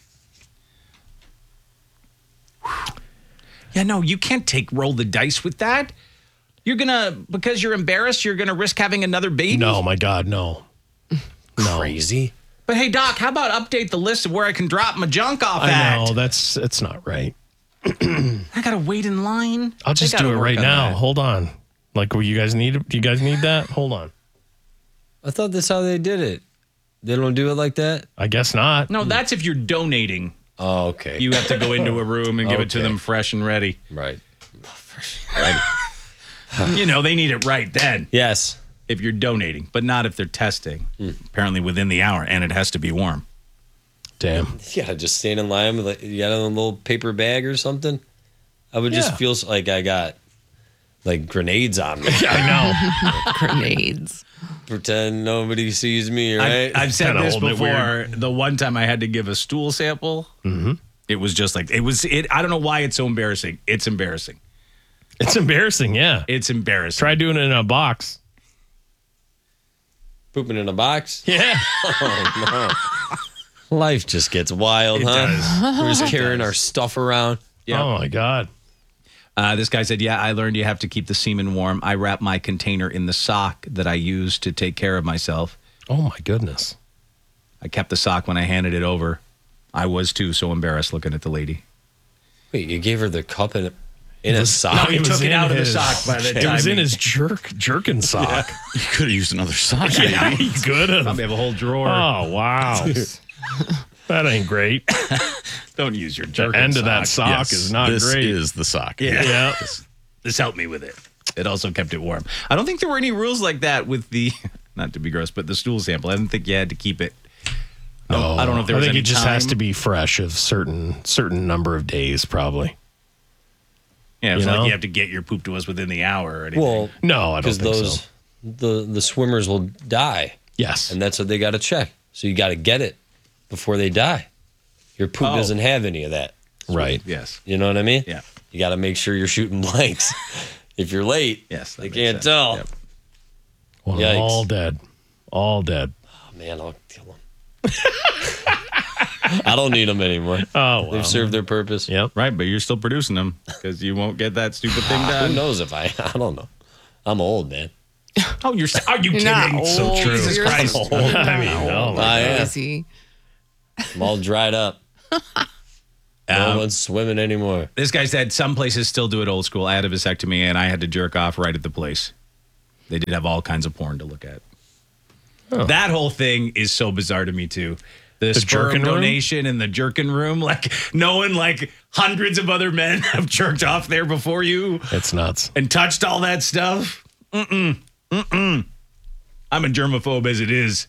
[SPEAKER 18] Yeah, no, you can't roll the dice with that. You're because you're embarrassed, you're gonna risk having another baby?
[SPEAKER 16] No, my God, no.
[SPEAKER 19] Crazy.
[SPEAKER 18] But hey, Doc, how about update the list of where I can drop my junk off
[SPEAKER 16] I
[SPEAKER 18] at?
[SPEAKER 16] know, it's not right.
[SPEAKER 18] I gotta wait in line.
[SPEAKER 16] I'll just do it right now. Hold on. Like, do you guys need that? Hold on.
[SPEAKER 19] I thought that's how they did it. They don't do it like that?
[SPEAKER 16] I guess not.
[SPEAKER 18] No, that's if you're donating.
[SPEAKER 19] Oh, okay.
[SPEAKER 18] You have to go into a room and give it to them fresh and ready.
[SPEAKER 19] Right.
[SPEAKER 18] You know, they need it right then.
[SPEAKER 19] Yes.
[SPEAKER 18] If you're donating, but not if they're testing. Apparently within the hour, and it has to be warm.
[SPEAKER 16] Damn.
[SPEAKER 19] Yeah, just stand in line with you got a little paper bag or something. I would just feel like I got like grenades on me.
[SPEAKER 16] I know.
[SPEAKER 15] Grenades.
[SPEAKER 19] Pretend nobody sees me, right?
[SPEAKER 18] I've said this before. The one time I had to give a stool sample, it was just like, I don't know why it's so embarrassing. It's embarrassing.
[SPEAKER 16] It's embarrassing, yeah.
[SPEAKER 18] It's embarrassing.
[SPEAKER 16] Try doing it in a box.
[SPEAKER 19] Pooping in a box?
[SPEAKER 16] Yeah.
[SPEAKER 19] Oh, no. Life just gets wild,
[SPEAKER 18] It
[SPEAKER 19] huh?
[SPEAKER 18] does.
[SPEAKER 19] We're just carrying our stuff around.
[SPEAKER 18] Yeah.
[SPEAKER 16] Oh, my God.
[SPEAKER 18] This guy said, yeah, I learned you have to keep the semen warm. I wrap my container in the sock that I use to take care of myself.
[SPEAKER 16] Oh, my goodness.
[SPEAKER 18] I kept the sock when I handed it over. I was, too, so embarrassed looking at the lady.
[SPEAKER 19] Wait, you gave her the cup in a sock?
[SPEAKER 18] No, he took it out of the sock by the time.
[SPEAKER 16] It was in his jerkin sock.
[SPEAKER 17] Yeah. You could have used another sock.
[SPEAKER 16] Yeah, he could have.
[SPEAKER 18] Probably have a whole drawer.
[SPEAKER 16] Oh, wow. That ain't great.
[SPEAKER 18] Don't use your
[SPEAKER 16] The
[SPEAKER 18] jerkin
[SPEAKER 16] end of that
[SPEAKER 18] sock.
[SPEAKER 16] sock is not
[SPEAKER 17] this
[SPEAKER 16] great.
[SPEAKER 17] This is the sock.
[SPEAKER 16] Yeah.
[SPEAKER 18] This helped me with it. It also kept it warm. I don't think there were any rules like that with the, not to be gross, but the stool sample. I didn't think you had to keep it
[SPEAKER 16] No,
[SPEAKER 18] I don't know if there
[SPEAKER 16] I
[SPEAKER 18] was
[SPEAKER 16] think
[SPEAKER 18] any
[SPEAKER 16] it just
[SPEAKER 18] time.
[SPEAKER 16] has to be fresh of certain number of days, probably.
[SPEAKER 18] Yeah, it's
[SPEAKER 16] You
[SPEAKER 18] like
[SPEAKER 16] know?
[SPEAKER 18] you have to get your poop to us within the hour or anything.
[SPEAKER 19] Well,
[SPEAKER 16] No, I don't
[SPEAKER 19] because
[SPEAKER 16] think
[SPEAKER 19] those
[SPEAKER 16] so.
[SPEAKER 19] the swimmers will die.
[SPEAKER 16] Yes,
[SPEAKER 19] and that's what they got to check. So you got to get it before they die. Your poop
[SPEAKER 18] Oh.
[SPEAKER 19] doesn't have any of that.
[SPEAKER 16] Right.
[SPEAKER 18] Yes.
[SPEAKER 19] You know what I mean?
[SPEAKER 18] Yeah.
[SPEAKER 19] You got to make sure you're shooting blanks. If you're late,
[SPEAKER 18] Yes, that
[SPEAKER 19] they
[SPEAKER 18] makes
[SPEAKER 19] can't
[SPEAKER 18] sense.
[SPEAKER 19] tell.
[SPEAKER 18] Yep.
[SPEAKER 16] Well,
[SPEAKER 19] Yikes.
[SPEAKER 16] all dead. All dead.
[SPEAKER 19] Oh, man, I'll kill them. I don't need them anymore.
[SPEAKER 16] Oh, wow.
[SPEAKER 19] They've served their purpose.
[SPEAKER 16] Yep.
[SPEAKER 18] Right, but you're still producing them because you won't get that stupid thing
[SPEAKER 19] Who
[SPEAKER 18] done.
[SPEAKER 19] knows if I don't know. I'm old, man.
[SPEAKER 18] Oh, are you
[SPEAKER 15] You're not
[SPEAKER 18] kidding?
[SPEAKER 15] old.
[SPEAKER 18] Jesus
[SPEAKER 15] You're
[SPEAKER 18] Christ.
[SPEAKER 19] old.
[SPEAKER 16] I mean, oh,
[SPEAKER 19] I am.
[SPEAKER 15] Crazy.
[SPEAKER 19] I'm all dried up. No one's swimming anymore.
[SPEAKER 18] This guy said some places still do it old school. I had a vasectomy and I had to jerk off right at the place. They did have all kinds of porn to look at.
[SPEAKER 16] Oh.
[SPEAKER 18] That whole thing is so bizarre to me too. The sperm
[SPEAKER 16] jerkin' room?
[SPEAKER 18] donation in the jerkin room, like knowing like hundreds of other men have jerked off there before you
[SPEAKER 16] It's nuts.
[SPEAKER 18] and touched all that stuff. I'm a germaphobe as it is.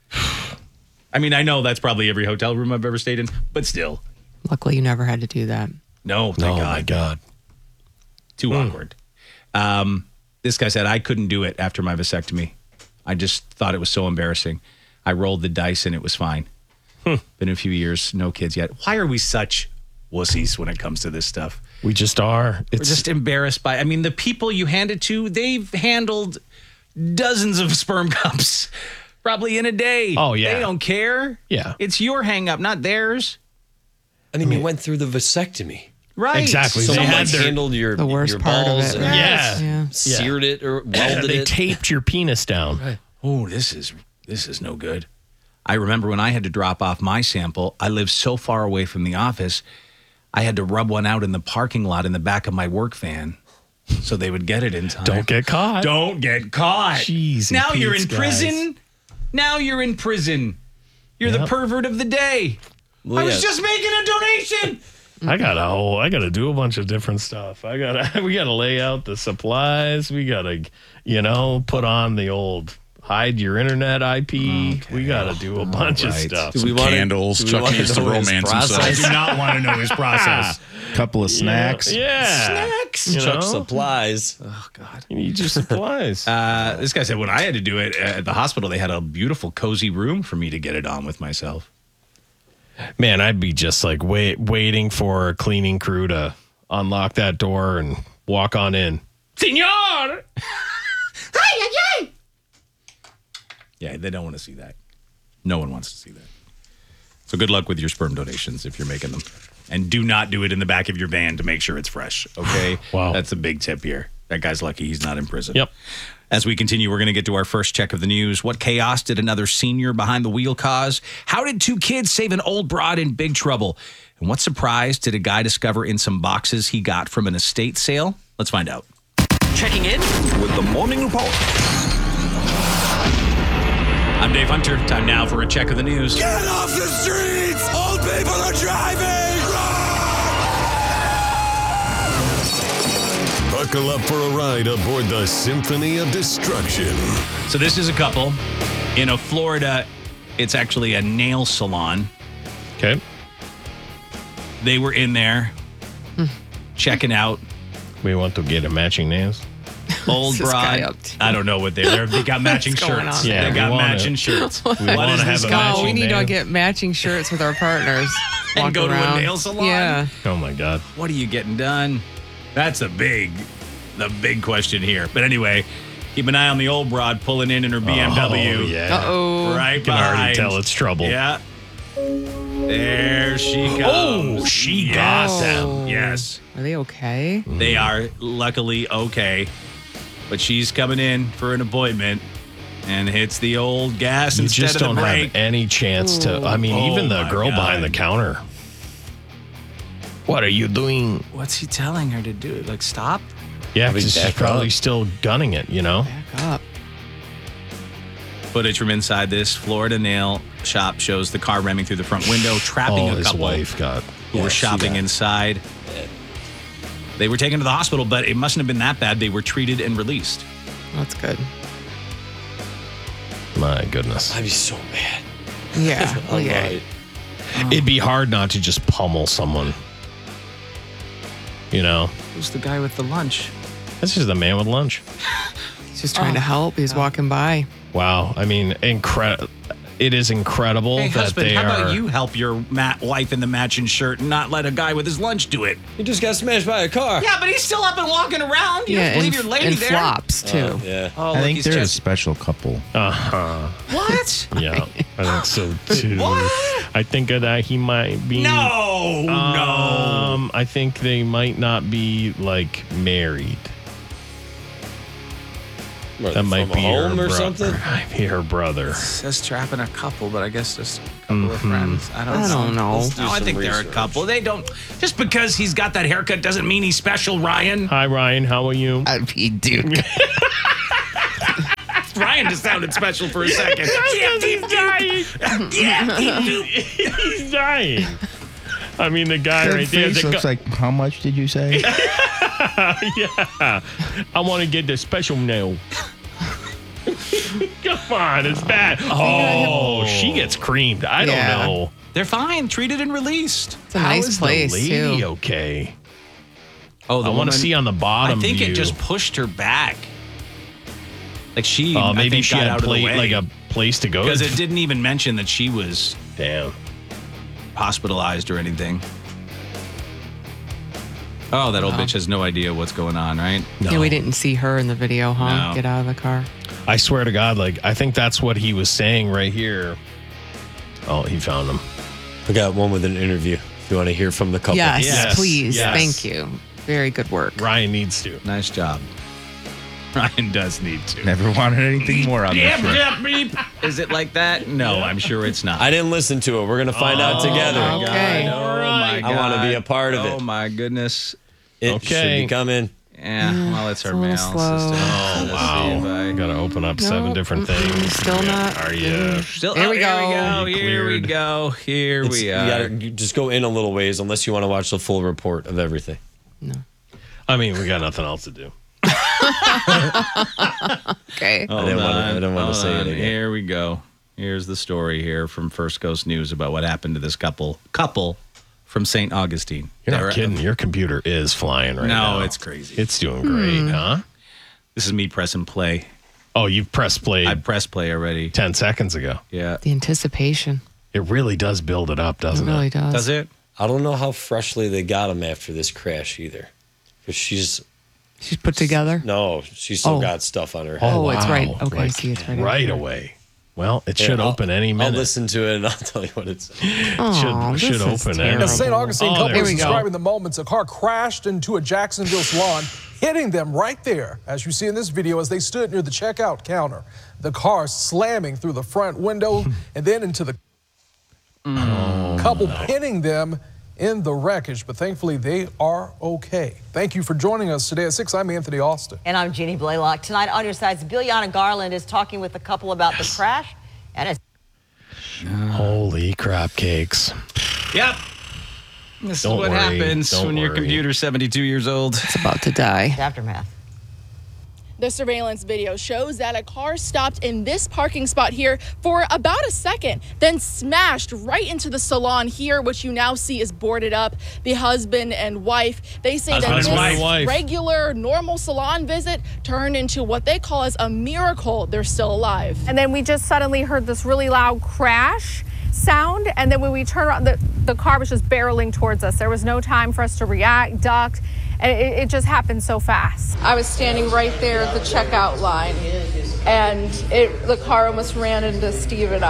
[SPEAKER 18] I mean, I know that's probably every hotel room I've ever stayed in, but still.
[SPEAKER 15] Luckily, you never had to do that.
[SPEAKER 18] No, thank
[SPEAKER 16] Oh,
[SPEAKER 18] God.
[SPEAKER 16] my God.
[SPEAKER 18] Too awkward. This guy said, I couldn't do it after my vasectomy. I just thought it was so embarrassing. I rolled the dice and it was fine. Been a few years, no kids yet. Why are we such wussies when it comes to this stuff?
[SPEAKER 16] We just are.
[SPEAKER 18] We're just embarrassed by, I mean, the people you hand it to, they've handled dozens of sperm cups probably in a day.
[SPEAKER 16] Oh, yeah.
[SPEAKER 18] They don't care.
[SPEAKER 16] Yeah.
[SPEAKER 18] It's your hang up, not theirs.
[SPEAKER 19] I mean, you went through the vasectomy.
[SPEAKER 18] Right.
[SPEAKER 16] Exactly.
[SPEAKER 19] Someone
[SPEAKER 16] They had their-
[SPEAKER 19] handled your
[SPEAKER 15] The worst
[SPEAKER 19] your
[SPEAKER 15] part of
[SPEAKER 19] balls
[SPEAKER 15] it,
[SPEAKER 19] and
[SPEAKER 15] right?
[SPEAKER 16] Yeah.
[SPEAKER 15] Yeah.
[SPEAKER 19] seared it or welded
[SPEAKER 16] they
[SPEAKER 19] it.
[SPEAKER 16] taped your penis down.
[SPEAKER 19] Right.
[SPEAKER 18] Oh, this is no good. I remember when I had to drop off my sample, I lived so far away from the office, I had to rub one out in the parking lot in the back of my work van so they would get it in time.
[SPEAKER 16] Don't get caught.
[SPEAKER 18] Don't get caught.
[SPEAKER 16] Jeez,
[SPEAKER 18] now you're in
[SPEAKER 16] Pete's
[SPEAKER 18] prison. Now you're in prison. You're the
[SPEAKER 16] Yep.
[SPEAKER 18] pervert of the day.
[SPEAKER 19] Well,
[SPEAKER 18] I was
[SPEAKER 19] yeah.
[SPEAKER 18] just making a donation.
[SPEAKER 16] I gotta do a bunch of different stuff. We gotta lay out the supplies. We gotta, put on the old hide your internet IP. We gotta do a bunch of
[SPEAKER 18] right.
[SPEAKER 16] stuff.
[SPEAKER 19] Do we wanna-
[SPEAKER 17] Candles.
[SPEAKER 19] do we
[SPEAKER 17] Chuck
[SPEAKER 19] wanna
[SPEAKER 17] needs to
[SPEAKER 19] know his
[SPEAKER 17] romance
[SPEAKER 19] process?
[SPEAKER 17] himself.
[SPEAKER 18] I do not want to know his process.
[SPEAKER 20] Couple of snacks.
[SPEAKER 16] Yeah.
[SPEAKER 18] Snacks.
[SPEAKER 19] Chuck supplies.
[SPEAKER 18] Oh, God.
[SPEAKER 16] You need your supplies.
[SPEAKER 18] This guy said when I had to do it at the hospital, they had a beautiful, cozy room for me to get it on with myself.
[SPEAKER 16] Man, I'd be just like waiting for a cleaning crew to unlock that door and walk on in. Senor!
[SPEAKER 18] Yeah, they don't want to see that. No one wants to see that. So good luck with your sperm donations if you're making them. And do not do it in the back of your van to make sure it's fresh, okay?
[SPEAKER 16] Wow.
[SPEAKER 18] That's a big tip here. That guy's lucky he's not in prison.
[SPEAKER 16] Yep.
[SPEAKER 18] As we continue, we're going to get to our first check of the news. What chaos did another senior behind the wheel cause? How did two kids save an old broad in big trouble? And what surprise did a guy discover in some boxes he got from an estate sale? Let's find out.
[SPEAKER 3] Checking in with the morning report.
[SPEAKER 18] I'm Dave Hunter. Time now for a check of the news.
[SPEAKER 14] Get off the streets! Old people are driving! Buckle up for a ride aboard the Symphony of Destruction.
[SPEAKER 18] So this is a couple in a Florida. It's actually a nail salon.
[SPEAKER 16] Okay.
[SPEAKER 18] They were in there checking out
[SPEAKER 16] We want to get a matching nails.
[SPEAKER 18] old
[SPEAKER 15] What's this guy
[SPEAKER 18] broad.
[SPEAKER 15] up to?
[SPEAKER 18] I don't know what they got matching
[SPEAKER 15] What's going
[SPEAKER 18] shirts.
[SPEAKER 15] on?
[SPEAKER 16] Yeah,
[SPEAKER 18] they
[SPEAKER 16] we
[SPEAKER 18] got
[SPEAKER 16] wanna-
[SPEAKER 18] matching shirts.
[SPEAKER 16] We
[SPEAKER 18] What
[SPEAKER 16] want
[SPEAKER 18] is
[SPEAKER 16] to have
[SPEAKER 18] this
[SPEAKER 16] a
[SPEAKER 18] guy?
[SPEAKER 15] Oh, we
[SPEAKER 16] matching
[SPEAKER 15] need
[SPEAKER 16] nail.
[SPEAKER 15] to get matching shirts with our partners.
[SPEAKER 18] And
[SPEAKER 15] Walk
[SPEAKER 18] go to a
[SPEAKER 15] around.
[SPEAKER 18] nail salon?
[SPEAKER 15] Yeah.
[SPEAKER 16] Oh my God.
[SPEAKER 18] What are you getting done? That's the big question here. But anyway, keep an eye on the old broad pulling in her BMW.
[SPEAKER 16] Oh, yeah.
[SPEAKER 15] Uh-oh.
[SPEAKER 18] Right
[SPEAKER 16] You can already
[SPEAKER 18] behind.
[SPEAKER 16] tell it's trouble.
[SPEAKER 18] Yeah. There she comes.
[SPEAKER 16] Oh, she got them.
[SPEAKER 18] Yes.
[SPEAKER 15] Are they okay?
[SPEAKER 18] They are luckily okay. But she's coming in for an appointment and hits the old gas
[SPEAKER 16] You
[SPEAKER 18] instead
[SPEAKER 16] just
[SPEAKER 18] of the
[SPEAKER 16] don't
[SPEAKER 18] brake.
[SPEAKER 16] have any chance to. I mean,
[SPEAKER 18] Oh,
[SPEAKER 16] even the
[SPEAKER 18] my
[SPEAKER 16] girl
[SPEAKER 18] God.
[SPEAKER 16] behind the counter. What are you doing?
[SPEAKER 18] What's he telling her to do? Like, stop?
[SPEAKER 16] Yeah,
[SPEAKER 19] Probably
[SPEAKER 16] 'cause she's
[SPEAKER 19] back
[SPEAKER 16] probably
[SPEAKER 19] up.
[SPEAKER 16] still gunning it, you know?
[SPEAKER 15] Back up.
[SPEAKER 18] Footage from inside this Florida nail shop shows the car ramming through the front window, trapping a
[SPEAKER 16] his
[SPEAKER 18] couple
[SPEAKER 16] wife got.
[SPEAKER 18] who were shopping inside. They were taken to the hospital, but it mustn't have been that bad. They were treated and released.
[SPEAKER 15] That's good.
[SPEAKER 16] My goodness.
[SPEAKER 19] I'd be so mad.
[SPEAKER 15] Yeah.
[SPEAKER 19] All
[SPEAKER 15] Okay.
[SPEAKER 19] right.
[SPEAKER 16] It'd be hard not to just pummel someone. You know?
[SPEAKER 18] Who's the guy with the lunch?
[SPEAKER 16] This is the man with lunch.
[SPEAKER 15] He's just trying to help. He's walking by.
[SPEAKER 16] Wow. I mean, it is incredible
[SPEAKER 18] Hey,
[SPEAKER 16] that
[SPEAKER 18] husband,
[SPEAKER 16] they
[SPEAKER 18] how
[SPEAKER 16] are.
[SPEAKER 18] about you help your wife in the matching shirt and not let a guy with his lunch do it?
[SPEAKER 19] He just got smashed by a car.
[SPEAKER 18] Yeah, but he's still up and walking around. You have to leave your lady
[SPEAKER 15] and
[SPEAKER 18] there.
[SPEAKER 15] flops, too.
[SPEAKER 19] Yeah.
[SPEAKER 18] Oh,
[SPEAKER 20] I
[SPEAKER 18] look,
[SPEAKER 20] think
[SPEAKER 18] he's
[SPEAKER 20] they're a
[SPEAKER 18] just...
[SPEAKER 20] special couple.
[SPEAKER 16] Uh-huh.
[SPEAKER 18] What?
[SPEAKER 16] Yeah, I think so too.
[SPEAKER 18] What?
[SPEAKER 16] I think that he might be.
[SPEAKER 18] No.
[SPEAKER 16] I think they might not be like married.
[SPEAKER 19] What,
[SPEAKER 16] That might
[SPEAKER 19] from
[SPEAKER 16] be her
[SPEAKER 19] home or
[SPEAKER 16] brother.
[SPEAKER 19] something?
[SPEAKER 16] Might be her brother.
[SPEAKER 20] It says trapping a couple, but I guess just a couple of
[SPEAKER 16] Mhm.
[SPEAKER 20] friends. I don't know.
[SPEAKER 19] Let's do
[SPEAKER 18] No, I
[SPEAKER 19] some
[SPEAKER 18] think they're a
[SPEAKER 19] research.
[SPEAKER 18] couple. They don't. Just because he's got that haircut doesn't mean he's special, Ryan.
[SPEAKER 16] Hi, Ryan. How are you?
[SPEAKER 15] Dude.
[SPEAKER 18] Ryan just sounded special for a second.
[SPEAKER 16] He's dying. He's dying. I mean, the guy
[SPEAKER 20] Their
[SPEAKER 16] right there.
[SPEAKER 20] face looks like, how much did you say?
[SPEAKER 16] Yeah. I want to get the special nail. Come on, it's bad. Oh, she gets creamed. I don't
[SPEAKER 15] Yeah.
[SPEAKER 16] know.
[SPEAKER 18] They're fine. Treated and released.
[SPEAKER 15] It's a nice
[SPEAKER 16] is
[SPEAKER 15] place,
[SPEAKER 16] the lady
[SPEAKER 15] too.
[SPEAKER 16] okay?
[SPEAKER 18] Oh,
[SPEAKER 16] I want to see on the bottom
[SPEAKER 18] I think
[SPEAKER 16] view.
[SPEAKER 18] it just pushed her back. Like she,
[SPEAKER 16] Oh,
[SPEAKER 18] I
[SPEAKER 16] maybe
[SPEAKER 18] think,
[SPEAKER 16] she
[SPEAKER 18] got
[SPEAKER 16] had
[SPEAKER 18] out of the way.
[SPEAKER 16] like a place to go.
[SPEAKER 18] because it didn't even mention that she was
[SPEAKER 16] Damn.
[SPEAKER 18] hospitalized or anything. Oh, that old bitch has no idea what's going on, right?
[SPEAKER 16] No.
[SPEAKER 15] Yeah, we didn't see her in the video, huh?
[SPEAKER 18] No.
[SPEAKER 15] Get out of the car.
[SPEAKER 16] I swear to God, like I think that's what he was saying right here. Oh, he found him.
[SPEAKER 19] I got one with an interview. If you want to hear from the couple.
[SPEAKER 15] Yes,
[SPEAKER 16] Yes,
[SPEAKER 15] please.
[SPEAKER 16] yes.
[SPEAKER 15] Thank you. Very good work.
[SPEAKER 16] Ryan needs to.
[SPEAKER 18] Nice job.
[SPEAKER 16] Ryan does need to.
[SPEAKER 20] Never wanted anything more on this show.
[SPEAKER 18] Beep. Is it like that? No, I'm sure it's not.
[SPEAKER 19] I didn't listen to it. We're going to find out together.
[SPEAKER 15] Okay.
[SPEAKER 18] Oh my God.
[SPEAKER 19] I want to be a part of it.
[SPEAKER 18] Oh my goodness.
[SPEAKER 19] It
[SPEAKER 16] Okay.
[SPEAKER 19] should be coming.
[SPEAKER 18] Yeah, well, it's her
[SPEAKER 15] a little
[SPEAKER 18] mail
[SPEAKER 15] slow.
[SPEAKER 18] system.
[SPEAKER 16] Oh,
[SPEAKER 18] Let's
[SPEAKER 16] wow.
[SPEAKER 18] see if I-
[SPEAKER 16] Got to open up 7
[SPEAKER 15] Nope,
[SPEAKER 16] different
[SPEAKER 15] mm-mm,
[SPEAKER 16] things.
[SPEAKER 15] still not.
[SPEAKER 16] Are you?
[SPEAKER 18] Still,
[SPEAKER 15] There we go.
[SPEAKER 18] Here we
[SPEAKER 16] You
[SPEAKER 18] go. Here we
[SPEAKER 16] cleared.
[SPEAKER 18] go. Here
[SPEAKER 19] It's-
[SPEAKER 18] we
[SPEAKER 19] you
[SPEAKER 18] are.
[SPEAKER 19] gotta just go in a little ways unless you want to watch the full report of everything.
[SPEAKER 16] I mean, we got nothing else to do.
[SPEAKER 15] Okay.
[SPEAKER 18] Hold
[SPEAKER 19] I didn't wanna
[SPEAKER 18] on,
[SPEAKER 19] say it
[SPEAKER 18] hold on.
[SPEAKER 19] again.
[SPEAKER 18] Here we go. Here's the story here from First Coast News about what happened to this couple from St. Augustine.
[SPEAKER 16] You're
[SPEAKER 18] They're-
[SPEAKER 16] not kidding. Your computer is flying right now.
[SPEAKER 18] No, it's crazy.
[SPEAKER 16] It's doing great, huh?
[SPEAKER 18] This is me pressing play.
[SPEAKER 16] Oh, you've pressed play
[SPEAKER 18] I pressed play already.
[SPEAKER 16] 10 seconds ago.
[SPEAKER 18] Yeah.
[SPEAKER 15] The anticipation.
[SPEAKER 16] It really does build it up,
[SPEAKER 15] It
[SPEAKER 16] doesn't
[SPEAKER 15] really
[SPEAKER 16] it?
[SPEAKER 15] does.
[SPEAKER 18] Does it?
[SPEAKER 19] I don't know how freshly they got him after this crash either. Because she's
[SPEAKER 15] put together?
[SPEAKER 19] No, she still
[SPEAKER 15] Oh.
[SPEAKER 19] got stuff on her head.
[SPEAKER 15] Oh, it's right.
[SPEAKER 16] wow.
[SPEAKER 15] Okay, I
[SPEAKER 16] Like,
[SPEAKER 15] see it's right.
[SPEAKER 16] Right away. Well, it should
[SPEAKER 19] I'll-
[SPEAKER 16] open any
[SPEAKER 19] I'll
[SPEAKER 16] minute.
[SPEAKER 19] listen to it and I'll tell you what it's.
[SPEAKER 15] Oh,
[SPEAKER 16] should
[SPEAKER 15] this is
[SPEAKER 16] open
[SPEAKER 15] terrible.
[SPEAKER 16] any
[SPEAKER 21] A St. Augustine
[SPEAKER 16] Oh,
[SPEAKER 21] couple
[SPEAKER 16] there
[SPEAKER 21] was
[SPEAKER 16] we go.
[SPEAKER 21] describing the moments a car crashed into a Jacksonville salon, hitting them right there, as you see in this video, as they stood near the checkout counter. The car slamming through the front window and then into the couple, pinning them in the wreckage. But thankfully, they are okay. Thank you for joining us today at 6. I'm Anthony Austin.
[SPEAKER 22] And I'm Jeannie Blaylock. Tonight on your sides, Biljana Garland is talking with the couple about the crash and it's
[SPEAKER 16] Holy crap cakes.
[SPEAKER 18] Yep. This
[SPEAKER 16] Don't
[SPEAKER 18] is what
[SPEAKER 16] worry,
[SPEAKER 18] happens
[SPEAKER 16] don't
[SPEAKER 18] when your
[SPEAKER 16] worry.
[SPEAKER 18] computer's 72 years old.
[SPEAKER 15] It's about to die.
[SPEAKER 22] aftermath.
[SPEAKER 23] The surveillance video shows that a car stopped in this parking spot here for about a second, then smashed right into the salon here, which you now see is boarded up. The husband and wife, they say that
[SPEAKER 16] Husband and
[SPEAKER 23] this
[SPEAKER 16] wife.
[SPEAKER 23] regular, normal salon visit turned into what they call as a miracle they're still alive.
[SPEAKER 24] And then we just suddenly heard this really loud crash sound. And then when we turned around, the car was just barreling towards us. There was no time for us to react, duck. And it just happened so fast.
[SPEAKER 23] I was standing right there at the checkout line, and the car almost ran into Steve and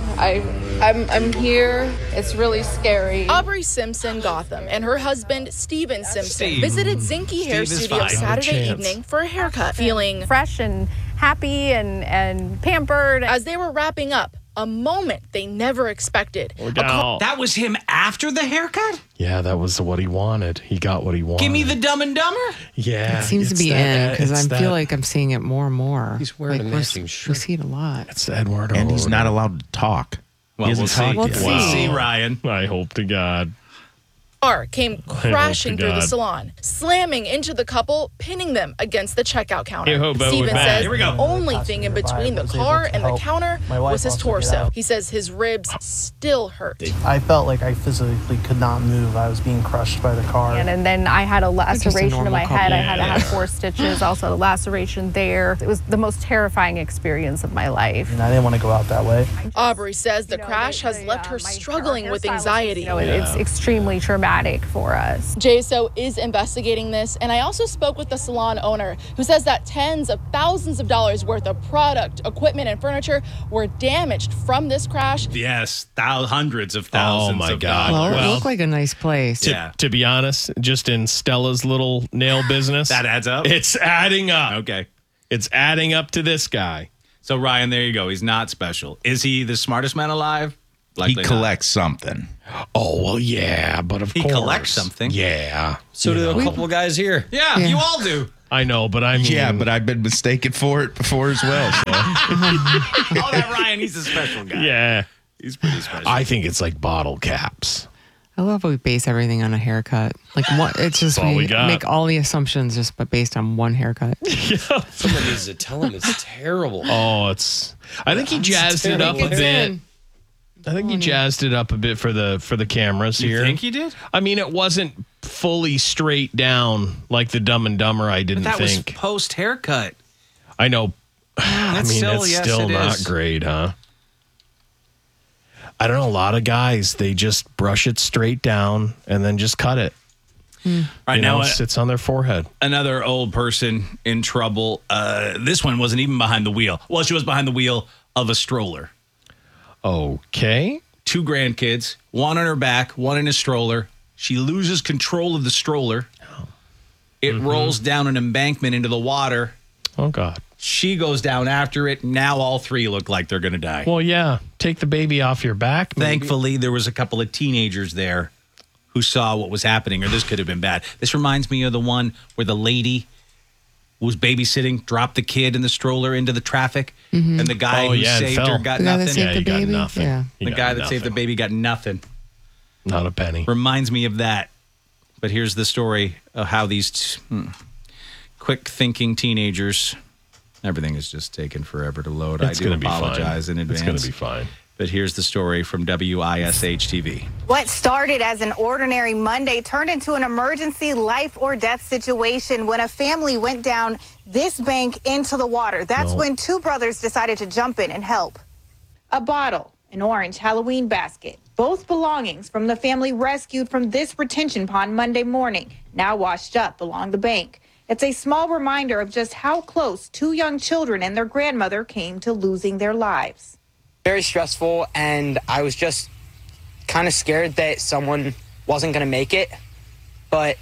[SPEAKER 23] I'm here. It's really scary. Aubrey Simpson Gotham and her husband Steven Simpson
[SPEAKER 22] Steve.
[SPEAKER 23] visited Zinke Hair
[SPEAKER 22] Steve is
[SPEAKER 23] Studio
[SPEAKER 22] fine. No
[SPEAKER 23] Saturday
[SPEAKER 22] chance.
[SPEAKER 23] evening for a haircut, feeling
[SPEAKER 24] Fresh and happy and pampered.
[SPEAKER 23] as they were wrapping up. A moment they never expected.
[SPEAKER 18] That was him after the haircut?
[SPEAKER 16] Yeah, that was what he wanted. He got what he wanted.
[SPEAKER 18] Give me the Dumb and Dumber?
[SPEAKER 16] Yeah.
[SPEAKER 15] It seems to
[SPEAKER 16] it's
[SPEAKER 15] be
[SPEAKER 16] that-
[SPEAKER 15] in because
[SPEAKER 16] it's
[SPEAKER 15] I feel
[SPEAKER 16] that-
[SPEAKER 15] like I'm seeing it more and more.
[SPEAKER 19] He's wearing a
[SPEAKER 15] we're-
[SPEAKER 19] matching shirt.
[SPEAKER 15] We see it a lot.
[SPEAKER 16] It's Edward.
[SPEAKER 20] And he's not allowed to talk.
[SPEAKER 18] Well,
[SPEAKER 20] he
[SPEAKER 18] we'll
[SPEAKER 20] hasn't
[SPEAKER 18] see.
[SPEAKER 20] talked
[SPEAKER 15] Let's
[SPEAKER 20] yet.
[SPEAKER 15] see.
[SPEAKER 18] See, Ryan.
[SPEAKER 16] I hope to God.
[SPEAKER 23] car came crashing through the salon, slamming into the couple, pinning them against the checkout counter. Steven says the only thing in between the car and the counter was his torso. He says his ribs still hurt.
[SPEAKER 1] I felt like I physically could not move. I was being crushed by the car.
[SPEAKER 24] And then I had a laceration in my head. I had to have 4 stitches, also a laceration there. It was the most terrifying experience of my life.
[SPEAKER 1] And I didn't want to go out that way.
[SPEAKER 23] Aubrey says the crash has left her struggling with anxiety.
[SPEAKER 24] It's extremely traumatic for us.
[SPEAKER 23] JSO is investigating this, and I also spoke with the salon owner who says that tens of thousands of dollars worth of product, equipment, and furniture were damaged from this crash.
[SPEAKER 18] Yes, hundreds of thousands.
[SPEAKER 16] Oh my
[SPEAKER 18] of
[SPEAKER 16] God!
[SPEAKER 18] dollars.
[SPEAKER 15] Well, it looked like a nice place.
[SPEAKER 16] To be honest, just in Stella's little nail business,
[SPEAKER 18] that adds up.
[SPEAKER 16] It's adding up.
[SPEAKER 18] Okay,
[SPEAKER 16] it's adding up to this guy.
[SPEAKER 18] So Ryan, there you go. He's not special. Is he the smartest man alive?
[SPEAKER 20] Likely he collects something.
[SPEAKER 16] Oh, well, yeah, but of course.
[SPEAKER 18] He collects something.
[SPEAKER 16] Yeah.
[SPEAKER 19] So do a couple guys here.
[SPEAKER 18] Yeah, you all do.
[SPEAKER 16] I know, but I mean.
[SPEAKER 20] Yeah, but I've been mistaken for it before as well. So.
[SPEAKER 18] Oh, that Ryan, he's a special guy.
[SPEAKER 16] Yeah.
[SPEAKER 18] He's pretty special.
[SPEAKER 16] I think it's like bottle caps.
[SPEAKER 15] I love how we base everything on a haircut. Like, what? It's just we make all the assumptions just based on one haircut.
[SPEAKER 19] Someone needs to tell him it's terrible.
[SPEAKER 16] Oh, it's. I think he jazzed it up a bit. I think he jazzed it up a bit for the cameras here.
[SPEAKER 18] You think he did?
[SPEAKER 16] I mean, it wasn't fully straight down like the Dumb and Dumber. I didn't
[SPEAKER 18] but that
[SPEAKER 16] think.
[SPEAKER 18] Was post haircut.
[SPEAKER 16] I know. I mean, it's still not
[SPEAKER 18] is.
[SPEAKER 16] great, huh? I don't know. A lot of guys, they just brush it straight down and then just cut it.
[SPEAKER 18] Right now,
[SPEAKER 16] it sits on their forehead.
[SPEAKER 18] Another old person in trouble. This one wasn't even behind the wheel. Well, she was behind the wheel of a stroller.
[SPEAKER 16] Okay.
[SPEAKER 18] 2 grandkids, one on her back, one in a stroller. She loses control of the stroller. It rolls down an embankment into the water.
[SPEAKER 16] Oh, God.
[SPEAKER 18] She goes down after it. Now all 3 look like they're going to die.
[SPEAKER 16] Well, yeah. Take the baby off your back. Maybe.
[SPEAKER 18] Thankfully, there was a couple of teenagers there who saw what was happening, or this could have been bad. This reminds me of the one where the lady who was babysitting dropped the kid in the stroller into the traffic, and the guy who saved her got nothing.
[SPEAKER 15] Yeah, he got nothing. Yeah.
[SPEAKER 18] The guy that saved the baby got nothing.
[SPEAKER 16] Not a penny.
[SPEAKER 18] Reminds me of that. But here's the story of how these quick-thinking teenagers, everything is just taking forever to load.
[SPEAKER 16] It's
[SPEAKER 18] I do apologize in advance.
[SPEAKER 16] It's going to be fine.
[SPEAKER 18] But here's the story from WISH-TV.
[SPEAKER 2] What started as an ordinary Monday turned into an emergency life or death situation when a family went down this bank into the water. That's when 2 brothers decided to jump in and help. A bottle, an orange Halloween basket, both belongings from the family rescued from this retention pond Monday morning, now washed up along the bank. It's a small reminder of just how close 2 young children and their grandmother came to losing their lives.
[SPEAKER 4] Very stressful, and I was just kind of scared that someone wasn't going to make it, but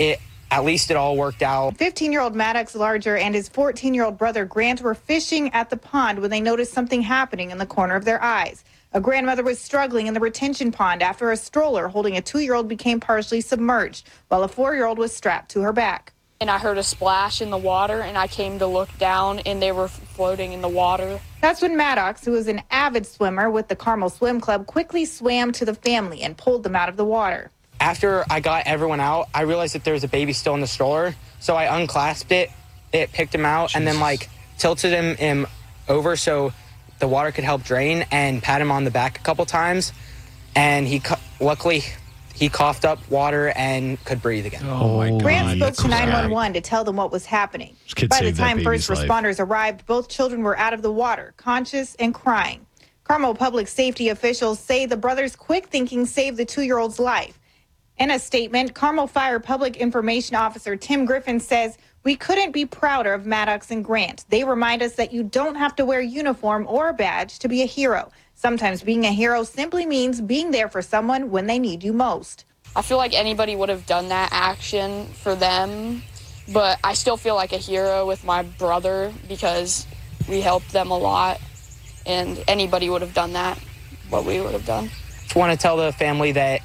[SPEAKER 4] at least it all worked out.
[SPEAKER 2] 15-year-old Maddox Larger and his 14-year-old brother Grant were fishing at the pond when they noticed something happening in the corner of their eyes. A grandmother was struggling in the retention pond after a stroller holding a 2-year-old became partially submerged, while a 4-year-old was strapped to her back.
[SPEAKER 7] And I heard a splash in the water, and I came to look down, and they were floating in the water.
[SPEAKER 2] That's when Maddox, who is an avid swimmer with the Carmel Swim Club, quickly swam to the family and pulled them out of the water.
[SPEAKER 4] After I got everyone out, I realized that there was a baby still in the stroller, so I unclasped it, picked him out, and then tilted him over so the water could help drain, and pat him on the back a couple times, and luckily he coughed up water and could breathe again.
[SPEAKER 16] Oh, my God.
[SPEAKER 2] Grant spoke to 911 to tell them what was happening. By the time first responders arrived, both children were out of the water, conscious and crying. Carmel public safety officials say the brothers' quick thinking saved the 2-year-old's life. In a statement, Carmel Fire Public Information Officer Tim Griffin says, "We couldn't be prouder of Maddox and Grant. They remind us that you don't have to wear a uniform or a badge to be a hero. Sometimes being a hero simply means being there for someone when they need you most."
[SPEAKER 7] I feel like anybody would have done that action for them, but I still feel like a hero with my brother because we helped them a lot, and anybody would have done that, what we would have done.
[SPEAKER 4] Just want to tell the family that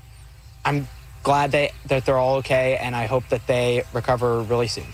[SPEAKER 4] I'm glad that they're all okay, and I hope that they recover really soon.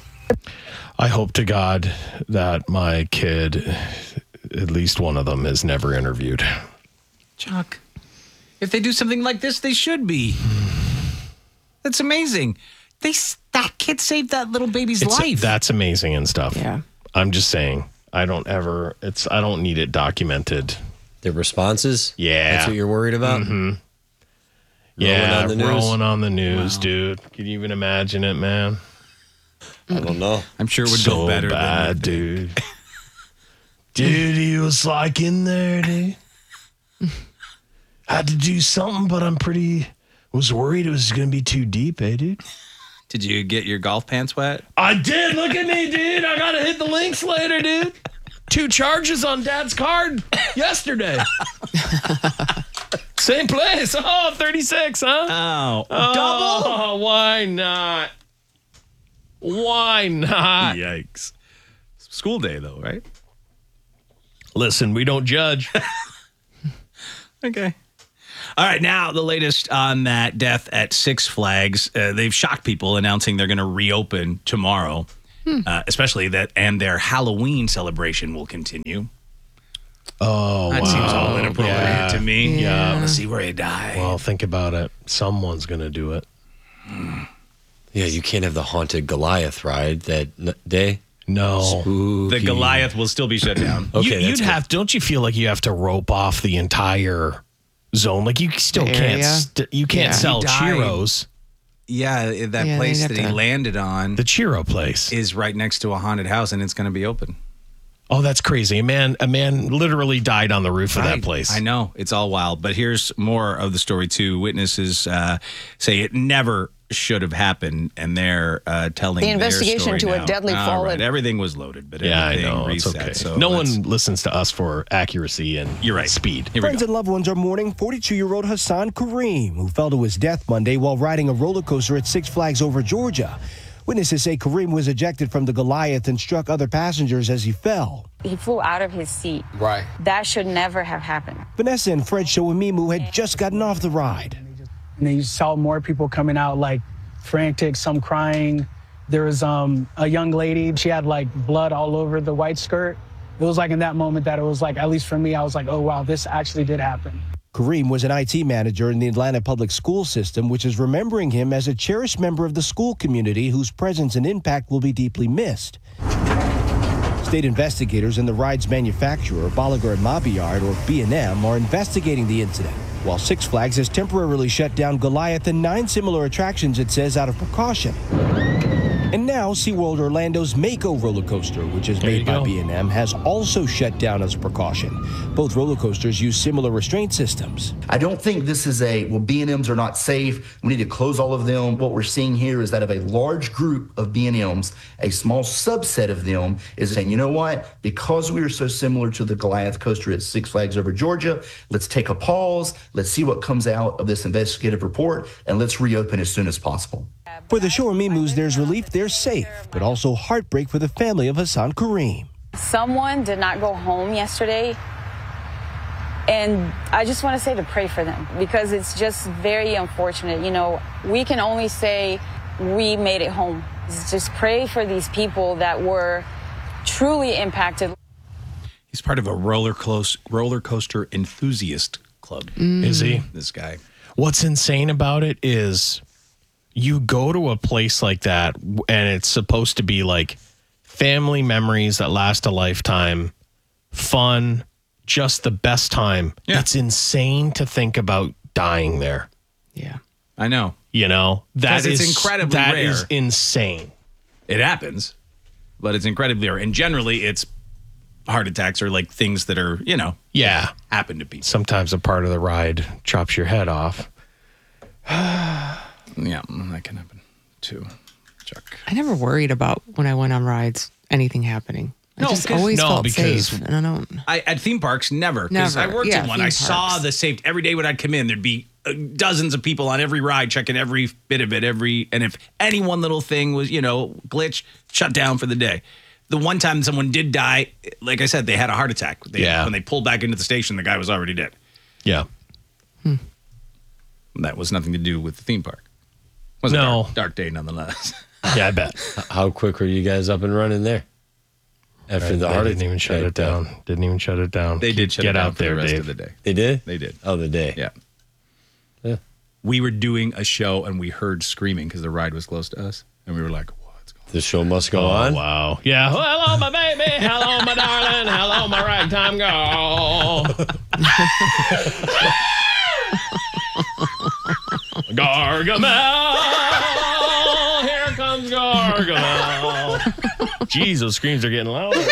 [SPEAKER 16] I hope to God that my kid, at least one of them, is never interviewed.
[SPEAKER 18] Chuck, if they do something like this, they should be. That's amazing. That kid saved that little baby's life.
[SPEAKER 16] That's amazing and stuff.
[SPEAKER 15] Yeah.
[SPEAKER 16] I'm just saying, I don't need it documented.
[SPEAKER 19] The responses?
[SPEAKER 16] Yeah.
[SPEAKER 19] That's what you're worried about?
[SPEAKER 16] Mm-hmm. Yeah, rolling on the news, dude. Can you even imagine it, man?
[SPEAKER 19] I don't know.
[SPEAKER 18] I'm sure it would
[SPEAKER 16] so
[SPEAKER 18] go better
[SPEAKER 16] bad, dude. Dude, he was like in there, dude. Had to do something, but was worried it was going to be too deep, dude?
[SPEAKER 18] Did you get your golf pants wet?
[SPEAKER 16] I did. Look at me, dude. I got to hit the links later, dude. 2 charges on Dad's card yesterday. Same place. Oh, 36, huh?
[SPEAKER 18] Double?
[SPEAKER 16] Why not? Why not?
[SPEAKER 18] Yikes. School day, though, right?
[SPEAKER 16] Listen, we don't judge.
[SPEAKER 18] Okay. All right, now the latest on that death at Six Flags. They've shocked people announcing they're going to reopen tomorrow, especially and their Halloween celebration will continue.
[SPEAKER 16] Oh,
[SPEAKER 18] that seems all inappropriate to me.
[SPEAKER 16] Yeah.
[SPEAKER 18] I want to see where he died.
[SPEAKER 16] Well, think about it. Someone's going to do it.
[SPEAKER 19] Yeah, you can't have the haunted Goliath ride that day.
[SPEAKER 16] No.
[SPEAKER 19] Spooky.
[SPEAKER 18] The Goliath will still be shut down.
[SPEAKER 19] Okay,
[SPEAKER 16] you'd have. Don't you feel like you have to rope off the entire zone? Like you still can't. You can't sell churros.
[SPEAKER 18] Yeah, that place that he landed on,
[SPEAKER 16] the churro place,
[SPEAKER 18] is right next to a haunted house, and it's going to be open.
[SPEAKER 16] Oh, that's crazy! A man literally died on the roof of that place.
[SPEAKER 18] I know, it's all wild. But here's more of the story too. Witnesses say it never should have happened, and they're telling
[SPEAKER 6] the investigation
[SPEAKER 18] their story
[SPEAKER 6] to
[SPEAKER 18] now.
[SPEAKER 6] a deadly fall.
[SPEAKER 18] Right. Everything was loaded, but
[SPEAKER 16] I
[SPEAKER 18] everything
[SPEAKER 16] know
[SPEAKER 18] reset.
[SPEAKER 16] it's okay.
[SPEAKER 18] So
[SPEAKER 16] no one listens to us for accuracy and speed.
[SPEAKER 8] Friends and loved ones are mourning 42-year-old Hassan Kareem, who fell to his death Monday while riding a roller coaster at Six Flags over Georgia. Witnesses say Kareem was ejected from the Goliath and struck other passengers as he fell.
[SPEAKER 6] He flew out of his seat.
[SPEAKER 8] Right.
[SPEAKER 6] That should never have happened.
[SPEAKER 8] Vanessa and Fred Showamimu had just gotten off the ride.
[SPEAKER 11] And then you saw more people coming out, like frantic, some crying. There was a young lady. She had like blood all over the white skirt. It was like in that moment that it was like, at least for me, I was like, oh, wow, this actually did happen.
[SPEAKER 8] Kareem was an IT manager in the Atlanta public school system, which is remembering him as a cherished member of the school community whose presence and impact will be deeply missed. State investigators and the ride's manufacturer, Balaguer and Mabillard, or B&M, are investigating the incident, while Six Flags has temporarily shut down Goliath and 9 similar attractions, it says, out of precaution. And now SeaWorld Orlando's Mako roller coaster, which is made by B&M, has also shut down as a precaution. Both roller coasters use similar restraint systems.
[SPEAKER 12] I don't think this is B&Ms are not safe. We need to close all of them. What we're seeing here is that of a large group of B&Ms, a small subset of them is saying, you know what? Because we are so similar to the Goliath coaster at Six Flags over Georgia, let's take a pause. Let's see what comes out of this investigative report, and let's reopen as soon as possible.
[SPEAKER 8] For the Showamimus, there's relief they're safe, but also heartbreak for the family of Hassan Kareem.
[SPEAKER 6] Someone did not go home yesterday, and I just want to say to pray for them because it's just very unfortunate. You know, we can only say we made it home. Just pray for these people that were truly impacted.
[SPEAKER 18] He's part of a roller coaster enthusiast club.
[SPEAKER 16] Is he?
[SPEAKER 18] This guy.
[SPEAKER 16] What's insane about it is you go to a place like that and it's supposed to be like family memories that last a lifetime, fun, just the best time. Yeah. It's insane to think about dying there.
[SPEAKER 15] Yeah.
[SPEAKER 18] I know.
[SPEAKER 16] You know, that is
[SPEAKER 18] incredibly rare.
[SPEAKER 16] That is insane.
[SPEAKER 18] It happens, but it's incredibly rare. And generally it's heart attacks or like things that are, you know, happen to people.
[SPEAKER 16] Sometimes a part of the ride chops your head off.
[SPEAKER 18] Yeah, that can happen too, Chuck.
[SPEAKER 15] I never worried about when I went on rides, anything happening. I just always felt safe. And I don't.
[SPEAKER 18] At theme parks, never. Because I worked in one. I saw the safety. Every day when I'd come in, there'd be dozens of people on every ride checking every bit of it. And if any one little thing was, glitch, shut down for the day. The one time someone did die, like I said, they had a heart attack. When they pulled back into the station, the guy was already dead.
[SPEAKER 16] Yeah.
[SPEAKER 18] That was nothing to do with the theme park. It was a dark day nonetheless.
[SPEAKER 16] Yeah, I bet.
[SPEAKER 19] How quick were you guys up and running there? After the heart attack?
[SPEAKER 16] Didn't even shut it down. Didn't even shut it down.
[SPEAKER 18] They did shut it down
[SPEAKER 16] out
[SPEAKER 18] for
[SPEAKER 16] there,
[SPEAKER 18] the rest
[SPEAKER 16] Dave.
[SPEAKER 18] of the day.
[SPEAKER 19] They did?
[SPEAKER 18] They did.
[SPEAKER 19] Oh, the day.
[SPEAKER 18] Yeah. we were doing a show and we heard screaming because the ride was close to us. And we were like, what's going on?
[SPEAKER 19] The show must go on.
[SPEAKER 16] Wow. Yeah. Hello, my baby. Hello, my darling. Hello, my ragtime girl. Gargamel. Here comes Gargamel. Jeez, those screams are getting louder.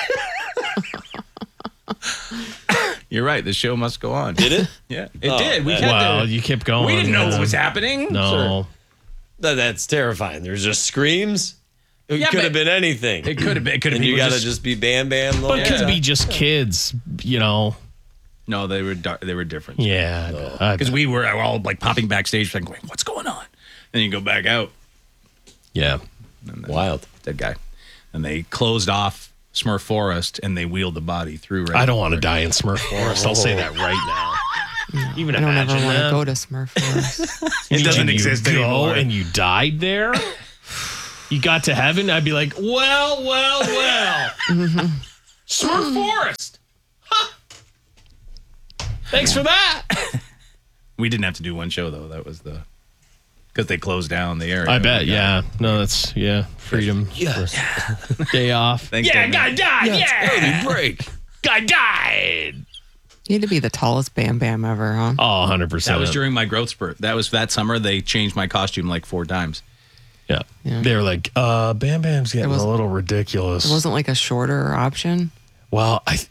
[SPEAKER 18] You're right. The show must go on.
[SPEAKER 19] Did it?
[SPEAKER 18] Yeah, it did. We kept
[SPEAKER 16] Well, you kept going.
[SPEAKER 18] We didn't know what was happening.
[SPEAKER 16] No.
[SPEAKER 19] That's terrifying. There's just screams. It
[SPEAKER 18] Yeah,
[SPEAKER 19] could have
[SPEAKER 18] but-
[SPEAKER 19] been anything.
[SPEAKER 18] It could have been. It could have
[SPEAKER 19] And
[SPEAKER 18] been.
[SPEAKER 19] you got to just be Bam Bam.
[SPEAKER 16] But it could be just kids, you know.
[SPEAKER 18] No, they were different.
[SPEAKER 16] Yeah.
[SPEAKER 18] Because we were all like popping backstage, like, going, "What's going on?" Then you go back out.
[SPEAKER 16] Yeah.
[SPEAKER 19] Wild.
[SPEAKER 18] Dead guy. And they closed off Smurf Forest and they wheeled the body through. Right
[SPEAKER 16] I don't want to die in Smurf Forest. I'll say that right now. Even
[SPEAKER 15] I don't ever
[SPEAKER 16] imagine
[SPEAKER 15] want to
[SPEAKER 16] that.
[SPEAKER 15] go to Smurf Forest.
[SPEAKER 18] It doesn't
[SPEAKER 16] You
[SPEAKER 18] exist
[SPEAKER 16] go
[SPEAKER 18] anymore.
[SPEAKER 16] And you died there. You got to heaven. I'd be like, well. Smurf Forest. Huh. Thanks for that.
[SPEAKER 18] We didn't have to do one show though. That was because they closed down the area.
[SPEAKER 16] I bet. Yeah. No, that's freedom.
[SPEAKER 19] Yeah.
[SPEAKER 16] Day off.
[SPEAKER 18] Thanks,
[SPEAKER 16] yeah,
[SPEAKER 18] Dan.
[SPEAKER 16] guy died. Yeah.
[SPEAKER 19] Early break.
[SPEAKER 16] Guy died.
[SPEAKER 15] You need to be the tallest Bam Bam ever, huh?
[SPEAKER 16] Oh, 100%.
[SPEAKER 18] That was during my growth spurt. That was that summer. They changed my costume like 4 times.
[SPEAKER 16] Yeah. They were like, Bam Bam's getting a little ridiculous.
[SPEAKER 15] There wasn't like a shorter option.
[SPEAKER 16] Well,